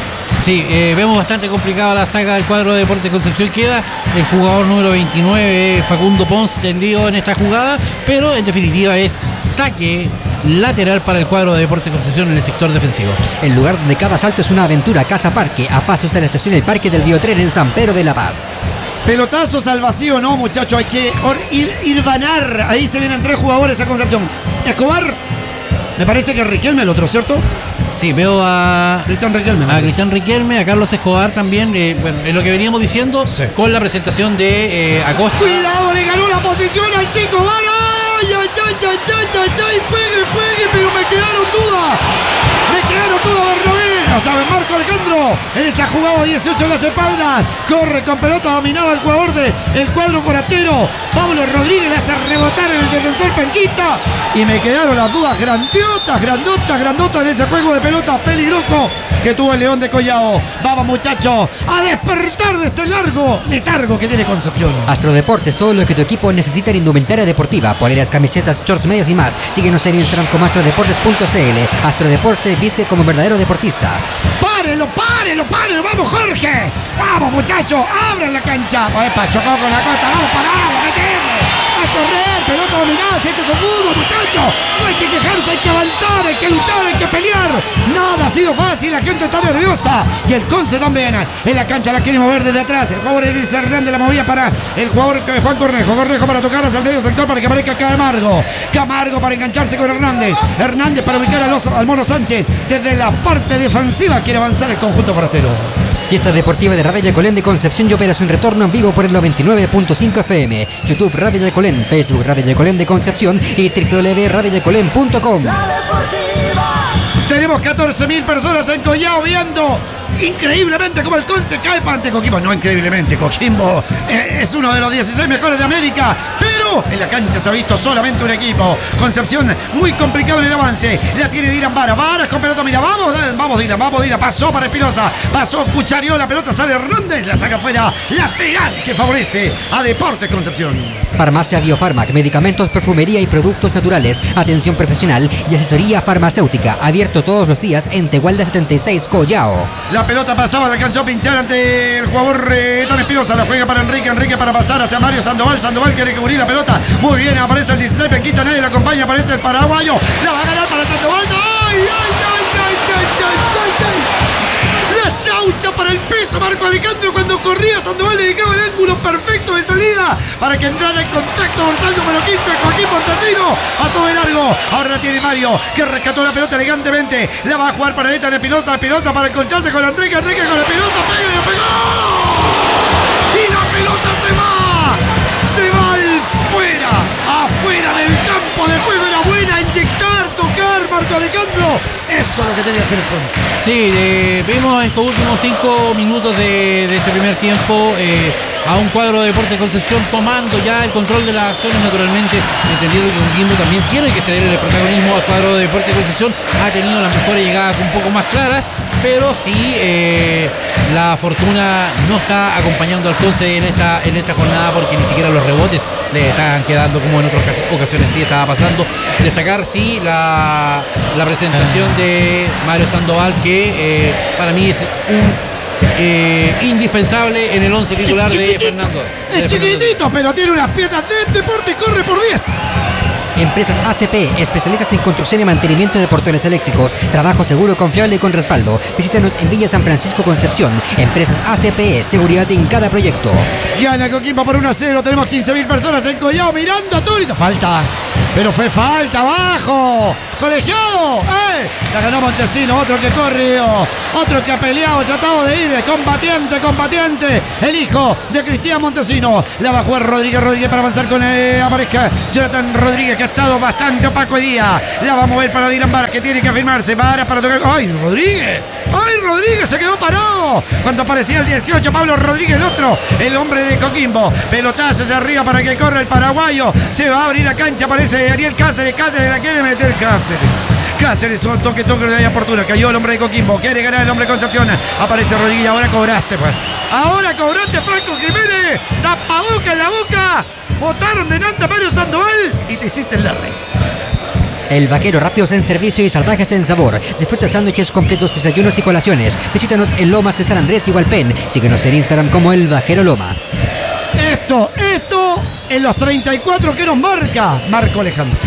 Sí, eh, vemos bastante complicada la saga del cuadro de Deportes Concepción. Queda el jugador número veintinueve, Facundo Pons, tendido en esta jugada, pero en definitiva es saque lateral para el cuadro de Deportes Concepción en el sector defensivo. El lugar donde cada salto es una aventura, Casa Parque, a pasos de la estación El Parque del Biotren en San Pedro de la Paz. Pelotazos al vacío, no, muchachos, hay que ir, ir vanar. Ahí se vienen tres jugadores a Concepción. Escobar, me parece que Riquelme el otro, ¿cierto? Sí, veo a Cristian Riquelme. A Cristian Riquelme, a Carlos Escobar también. Eh, bueno, es lo que veníamos diciendo sí. Con la presentación de eh, Acosta. Cuidado, le ganó la posición al chico Vara. Ay, ay, ay, ay, ay, ay, ay, juegue, juegue, pero me quedaron dudas. Me quedaron dudas, Bernabé. O sea, Marco Alejandro en esa jugada dieciocho en las espaldas. Corre con pelota, dominaba el jugador del de cuadro forastero. Pablo Rodríguez le hace rebotar en el defensor penquista. Y me quedaron las dudas grandiotas, grandotas, grandotas en ese juego de pelota peligroso que tuvo el León de Collao. Vamos, muchachos, a despertar de este largo letargo que tiene Concepción. Astrodeportes, todo lo que tu equipo necesita en indumentaria deportiva, poleras, camisetas, shorts, medias y más. Síguenos en Instagram como astrodeportes punto c l. Astrodeportes, viste como verdadero deportista. ¡Párenlo, párenlo, párenlo! ¡Vamos, Jorge! ¡Vamos, muchachos! ¡Abran la cancha! Pues chocó con la costa, vamos para abajo, meterle. A correr, pelota dominada, si este es un fútbol, muchachos. No hay que quejarse, hay que avanzar, hay que luchar, hay que pelear. Nada ha sido fácil, la gente está nerviosa. Y el Conce también. En la cancha la quiere mover desde atrás. El jugador Luis Hernández la movía para el jugador Juan Cornejo. Cornejo para tocar hacia el medio sector para que aparezca Camargo. Camargo para engancharse con Hernández. Hernández para ubicar al, oso, al Mono Sánchez. Desde la parte defensiva quiere avanzar el conjunto forastero. Fiesta deportiva de Radio Yacolén de Concepción y Operación Retorno en vivo por el noventa y nueve punto cinco F M. YouTube Radio Yacolén, Facebook Radio Yacolén de Concepción y doble u doble u doble u punto radio yacolén punto com. Tenemos catorce mil personas en Collao viendo increíblemente como el Conce cae ante Coquimbo. No increíblemente, Coquimbo eh, es uno de los dieciséis mejores de América, pero en la cancha se ha visto solamente un equipo. Concepción muy complicado en el avance. La tiene Dylan Vara. Vara con pelota, mira, vamos, vamos Dylan, vamos Dylan. Pasó para Espinosa, pasó Cucharió, la pelota sale Hernández, la saca afuera. Lateral que favorece a Deportes Concepción. Farmacia Biofarmac, medicamentos, perfumería y productos naturales, atención profesional y asesoría farmacéutica, abierto todos los días en Tegualda setenta y seis, Collao. La pelota pasaba, la alcanzó a pinchar ante el jugador eh, Don Espinosa, la juega para Enrique, Enrique para pasar hacia Mario Sandoval, Sandoval quiere cubrir la pelota, muy bien, aparece el dieciséis, Penquita, nadie la acompaña, aparece el paraguayo, la va a ganar para Sandoval, ¡ay, ay, ay, ay, ay, ay, ay, ay! ¡La chau lucha para el peso Marco Alejandro cuando corría Sandoval, le dedicaba el ángulo perfecto de salida para que entrara en contacto dorsal número quince Joaquín Montesino. Pasó de largo, ahora la tiene Mario, que rescató la pelota elegantemente, la va a jugar para Neta de Espinosa, Espinosa para encontrarse con Enrique, Enrique con la pelota, pega y la pegó. Y la pelota se va, se va al fuera, afuera del campo de juego. Era buena, inyectar, tocar Marco Alejandro. Eso es lo que tenía que hacer el Conce. Sí, eh, vimos estos últimos cinco minutos de, de este primer tiempo eh, a un cuadro de Deportes Concepción tomando ya el control de las acciones, naturalmente, entendiendo que Coquimbo también tiene que ceder el protagonismo al cuadro de Deportes Concepción. Ha tenido las mejores llegadas un poco más claras, pero sí eh, la fortuna no está acompañando al Conce en esta, en esta jornada, porque ni siquiera los rebotes le están quedando como en otras ocasiones sí estaba pasando. Destacar sí la, la presentación de Mario Sandoval, que eh, para mí es un Eh, indispensable en el once titular de Fernando. Es de chiquitito, Fernando. pero tiene unas piernas de deporte y corre por diez. Empresas A C P, especialistas en construcción y mantenimiento de portones eléctricos. Trabajo seguro, confiable y con respaldo. Visítanos en Villa San Francisco, Concepción. Empresas A C P, seguridad en cada proyecto. Gana Coquimbo por uno a cero. Tenemos quince mil personas en Collao mirando atónito. Falta. Pero fue falta, abajo. Colegiado. ¡Eh! La ganó Montesino. Otro que corrió. Otro que ha peleado, tratado de ir. Combatiente, combatiente. El hijo de Cristian Montesino. La va a jugar Rodríguez, Rodríguez para avanzar con eh, aparezca Jonathan Rodríguez, que ha estado bastante opaco hoy día. La va a mover para Dylan Vara, que tiene que afirmarse. Vara para tocar. ¡Ay, Rodríguez! ¡Ay, Rodríguez! Se quedó parado. Cuando aparecía el dieciocho, Pablo Rodríguez, el otro. El hombre de Coquimbo. Pelotazo hacia arriba para que corra el paraguayo. Se va a abrir la cancha. Aparece Ariel Cáceres. Cáceres la quiere meter. Cáceres. Cáceres, un toque, toque de oportuna. Cayó el hombre de Coquimbo. Quiere ganar el hombre de Concepción. Aparece Rodríguez. Ahora cobraste, pues. Ahora cobraste, Franco Jiménez. Tapaboca en la boca. Botaron de Nanta Mario Sandoval y te hiciste el larry. El Vaquero, rápidos en servicio y salvajes en sabor. Disfruta sándwiches completos, desayunos y colaciones. Visítanos en Lomas de San Andrés y Hualpén. Síguenos en Instagram como El Vaquero Lomas. Esto, esto en los treinta y cuatro que nos marca Marco Alejandro.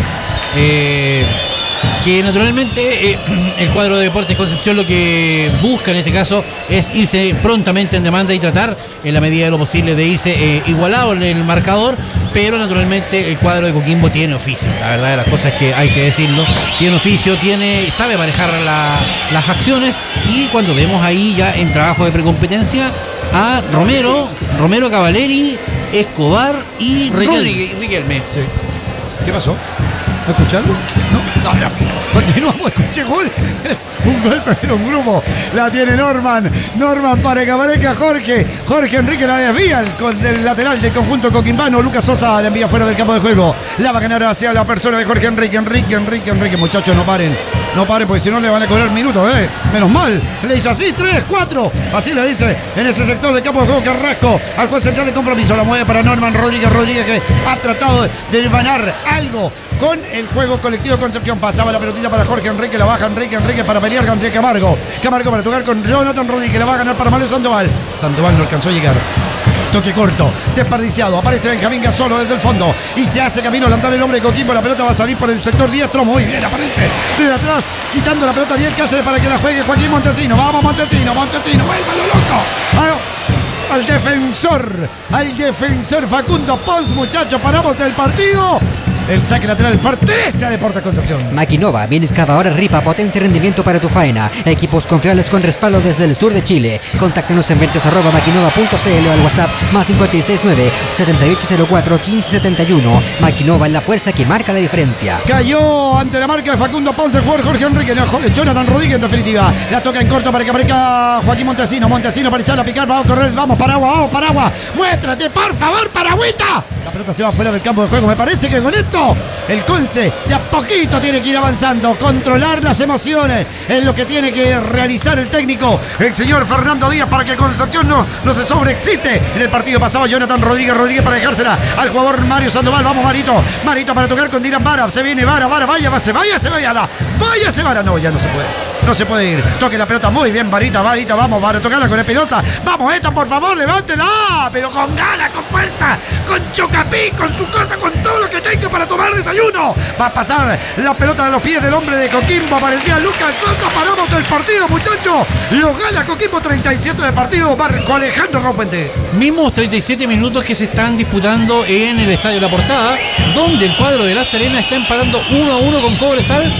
Eh, que naturalmente eh, el cuadro de Deportes Concepción lo que busca en este caso es irse prontamente en demanda y tratar en la medida de lo posible de irse eh, igualado en el marcador, pero naturalmente el cuadro de Coquimbo tiene oficio, la verdad de las cosas es que hay que decirlo, tiene oficio, tiene, sabe manejar la, las acciones, y cuando vemos ahí ya en trabajo de precompetencia a Romero, Romero Cavaleri, Escobar y Rodríguez, Riquelme. Sí. ¿Qué pasó? ¿Escucharlo? No, no, no. Continuamos, escuché gol. Un gol, pero un grupo. La tiene Norman. Norman para que aparezca Jorge. Jorge Enrique la desvía el, con, del lateral del conjunto coquimbano. Lucas Sosa la envía fuera del campo de juego. La va a ganar hacia la persona de Jorge Enrique. Enrique, Enrique, Enrique. Muchachos, no paren. No paren, porque si no le van a cobrar minutos, ¿eh? Menos mal. Le dice así, tres, cuatro. Así le dice en ese sector del campo de juego Carrasco. Al juez central de compromiso. La mueve para Norman Rodríguez. Rodríguez, que ha tratado de, de ganar algo con el juego colectivo de Concepción. Pasaba la pelotita para Jorge Enrique. La baja Enrique, Enrique para pelear contra Camargo. Camargo para tocar con Jonathan Rodríguez. La va a ganar para Mario Sandoval. Sandoval no alcanzó a llegar. Toque corto, desperdiciado. Aparece Benjamín Gasolo desde el fondo y se hace camino al andar el hombre de Coquimbo. La pelota va a salir por el sector diestro. Muy bien, aparece desde atrás, quitando la pelota Ariel Cáceres para que la juegue Joaquín Montesino. Vamos, Montesino, Montesino, vuélvalo loco. Ah, al defensor, al defensor Facundo Pons, muchachos, paramos el partido. El saque lateral pertenece a Deportes Concepción. Maquinova, viene excavadora Ripa, potencia y rendimiento para tu faena. Equipos confiables con respaldo desde el sur de Chile. Contáctenos en ventas arroba maquinova punto cl o al WhatsApp más cinco seis nueve, siete ocho cero cuatro, uno cinco siete uno. Maquinova es la fuerza que marca la diferencia. Cayó ante la marca de Facundo Ponce el jugador Jorge Enrique. No, Jonathan Rodríguez en definitiva. La toca en corto para que aparezca Joaquín Montesino. Montesino para echarla a picar. Vamos a correr. Vamos, Paragua, vamos, Paragua. Muéstrate, por favor, Paragüita. La pelota se va fuera del campo de juego. Me parece que con esto el Conce de a poquito tiene que ir avanzando. Controlar las emociones es lo que tiene que realizar el técnico, el señor Fernando Díaz, para que Concepción no, no se sobreexcite. En el partido pasaba Jonathan Rodríguez, Rodríguez para dejársela al jugador Mario Sandoval. Vamos, Marito, Marito para tocar con Dylan Vara. Se viene Vara, Vara, vaya, se vaya, se vaya, vaya, se Vara. No, ya no se puede. no se puede ir. Toque la pelota muy bien, Varita, Varita, vamos, para tocarla con Espinosa. Vamos, esta, por favor, levántela, pero con ganas, con fuerza, con chocapic, con su cosa, con todo lo que tenga para tomar desayuno. Va a pasar la pelota de los pies del hombre de Coquimbo, aparecía Lucas Sosa, paramos el partido, muchachos. Lo gana Coquimbo, treinta y siete de partido, Marco Alejandro Ropuentes. Mismos treinta y siete minutos que se están disputando en el Estadio La Portada, donde el cuadro de La Serena está empatando uno a uno con Cobresal.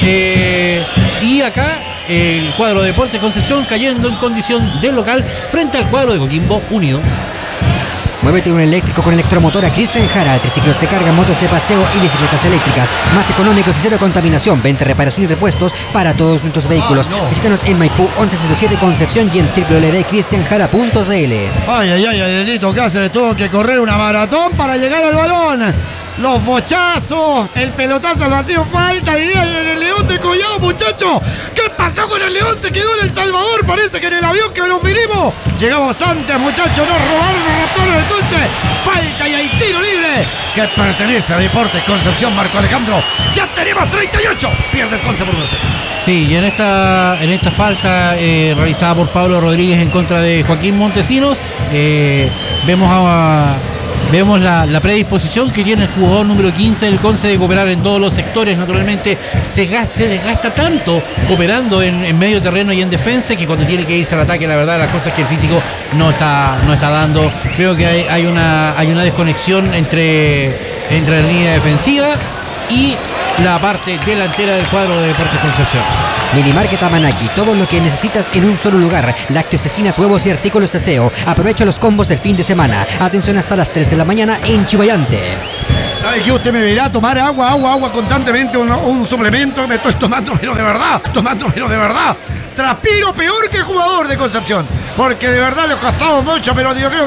Eh, y acá el cuadro de Deportes Concepción cayendo en condición de local frente al cuadro de Coquimbo Unido. Muévete un eléctrico con electromotora Cristian Jara, triciclos de carga, motos de paseo y bicicletas eléctricas, más económicos y cero contaminación, venta, reparación y repuestos para todos nuestros vehículos. Oh, no. Visítanos en Maipú once cero siete Concepción y en w w w punto cristian jara punto c l. Ay, ay, ay, Adelito Cáceres tuvo que correr una maratón para llegar al balón. Los bochazos, el pelotazo lo hacía falta y en el León de Collao, muchachos. ¿Qué pasó con el León? Se quedó en El Salvador, parece que en el avión que nos vinimos. Llegamos antes, muchachos, nos robaron, nos raptaron el Conce. Falta y hay tiro libre que pertenece a Deportes Concepción, Marco Alejandro. Ya tenemos treinta y ocho, pierde el Conce por uno cero. Sí, y en esta, en esta falta eh, realizada por Pablo Rodríguez en contra de Joaquín Montesinos, eh, vemos a... Vemos la, la predisposición que tiene el jugador número quince del Conce de cooperar en todos los sectores. Naturalmente se, gasta, se desgasta tanto cooperando en, en medio terreno y en defensa, que cuando tiene que irse al ataque, la verdad, las cosas que el físico no está, no está dando. Creo que hay, hay, una, hay una desconexión entre, entre la línea defensiva y la parte delantera del cuadro de Deportes Concepción. Minimarket Amanaki, todo lo que necesitas en un solo lugar. Lácteos, cecinas, huevos y artículos de aseo. Aprovecha los combos del fin de semana. Atención hasta las tres de la mañana en Chivayante. ¿Sabe qué? Usted me verá tomar agua, agua, agua constantemente, un, un suplemento. Me estoy tomando, pero de verdad, tomando, pero de verdad. Transpiro peor que jugador de Concepción, porque de verdad le costaba mucho, pero yo creo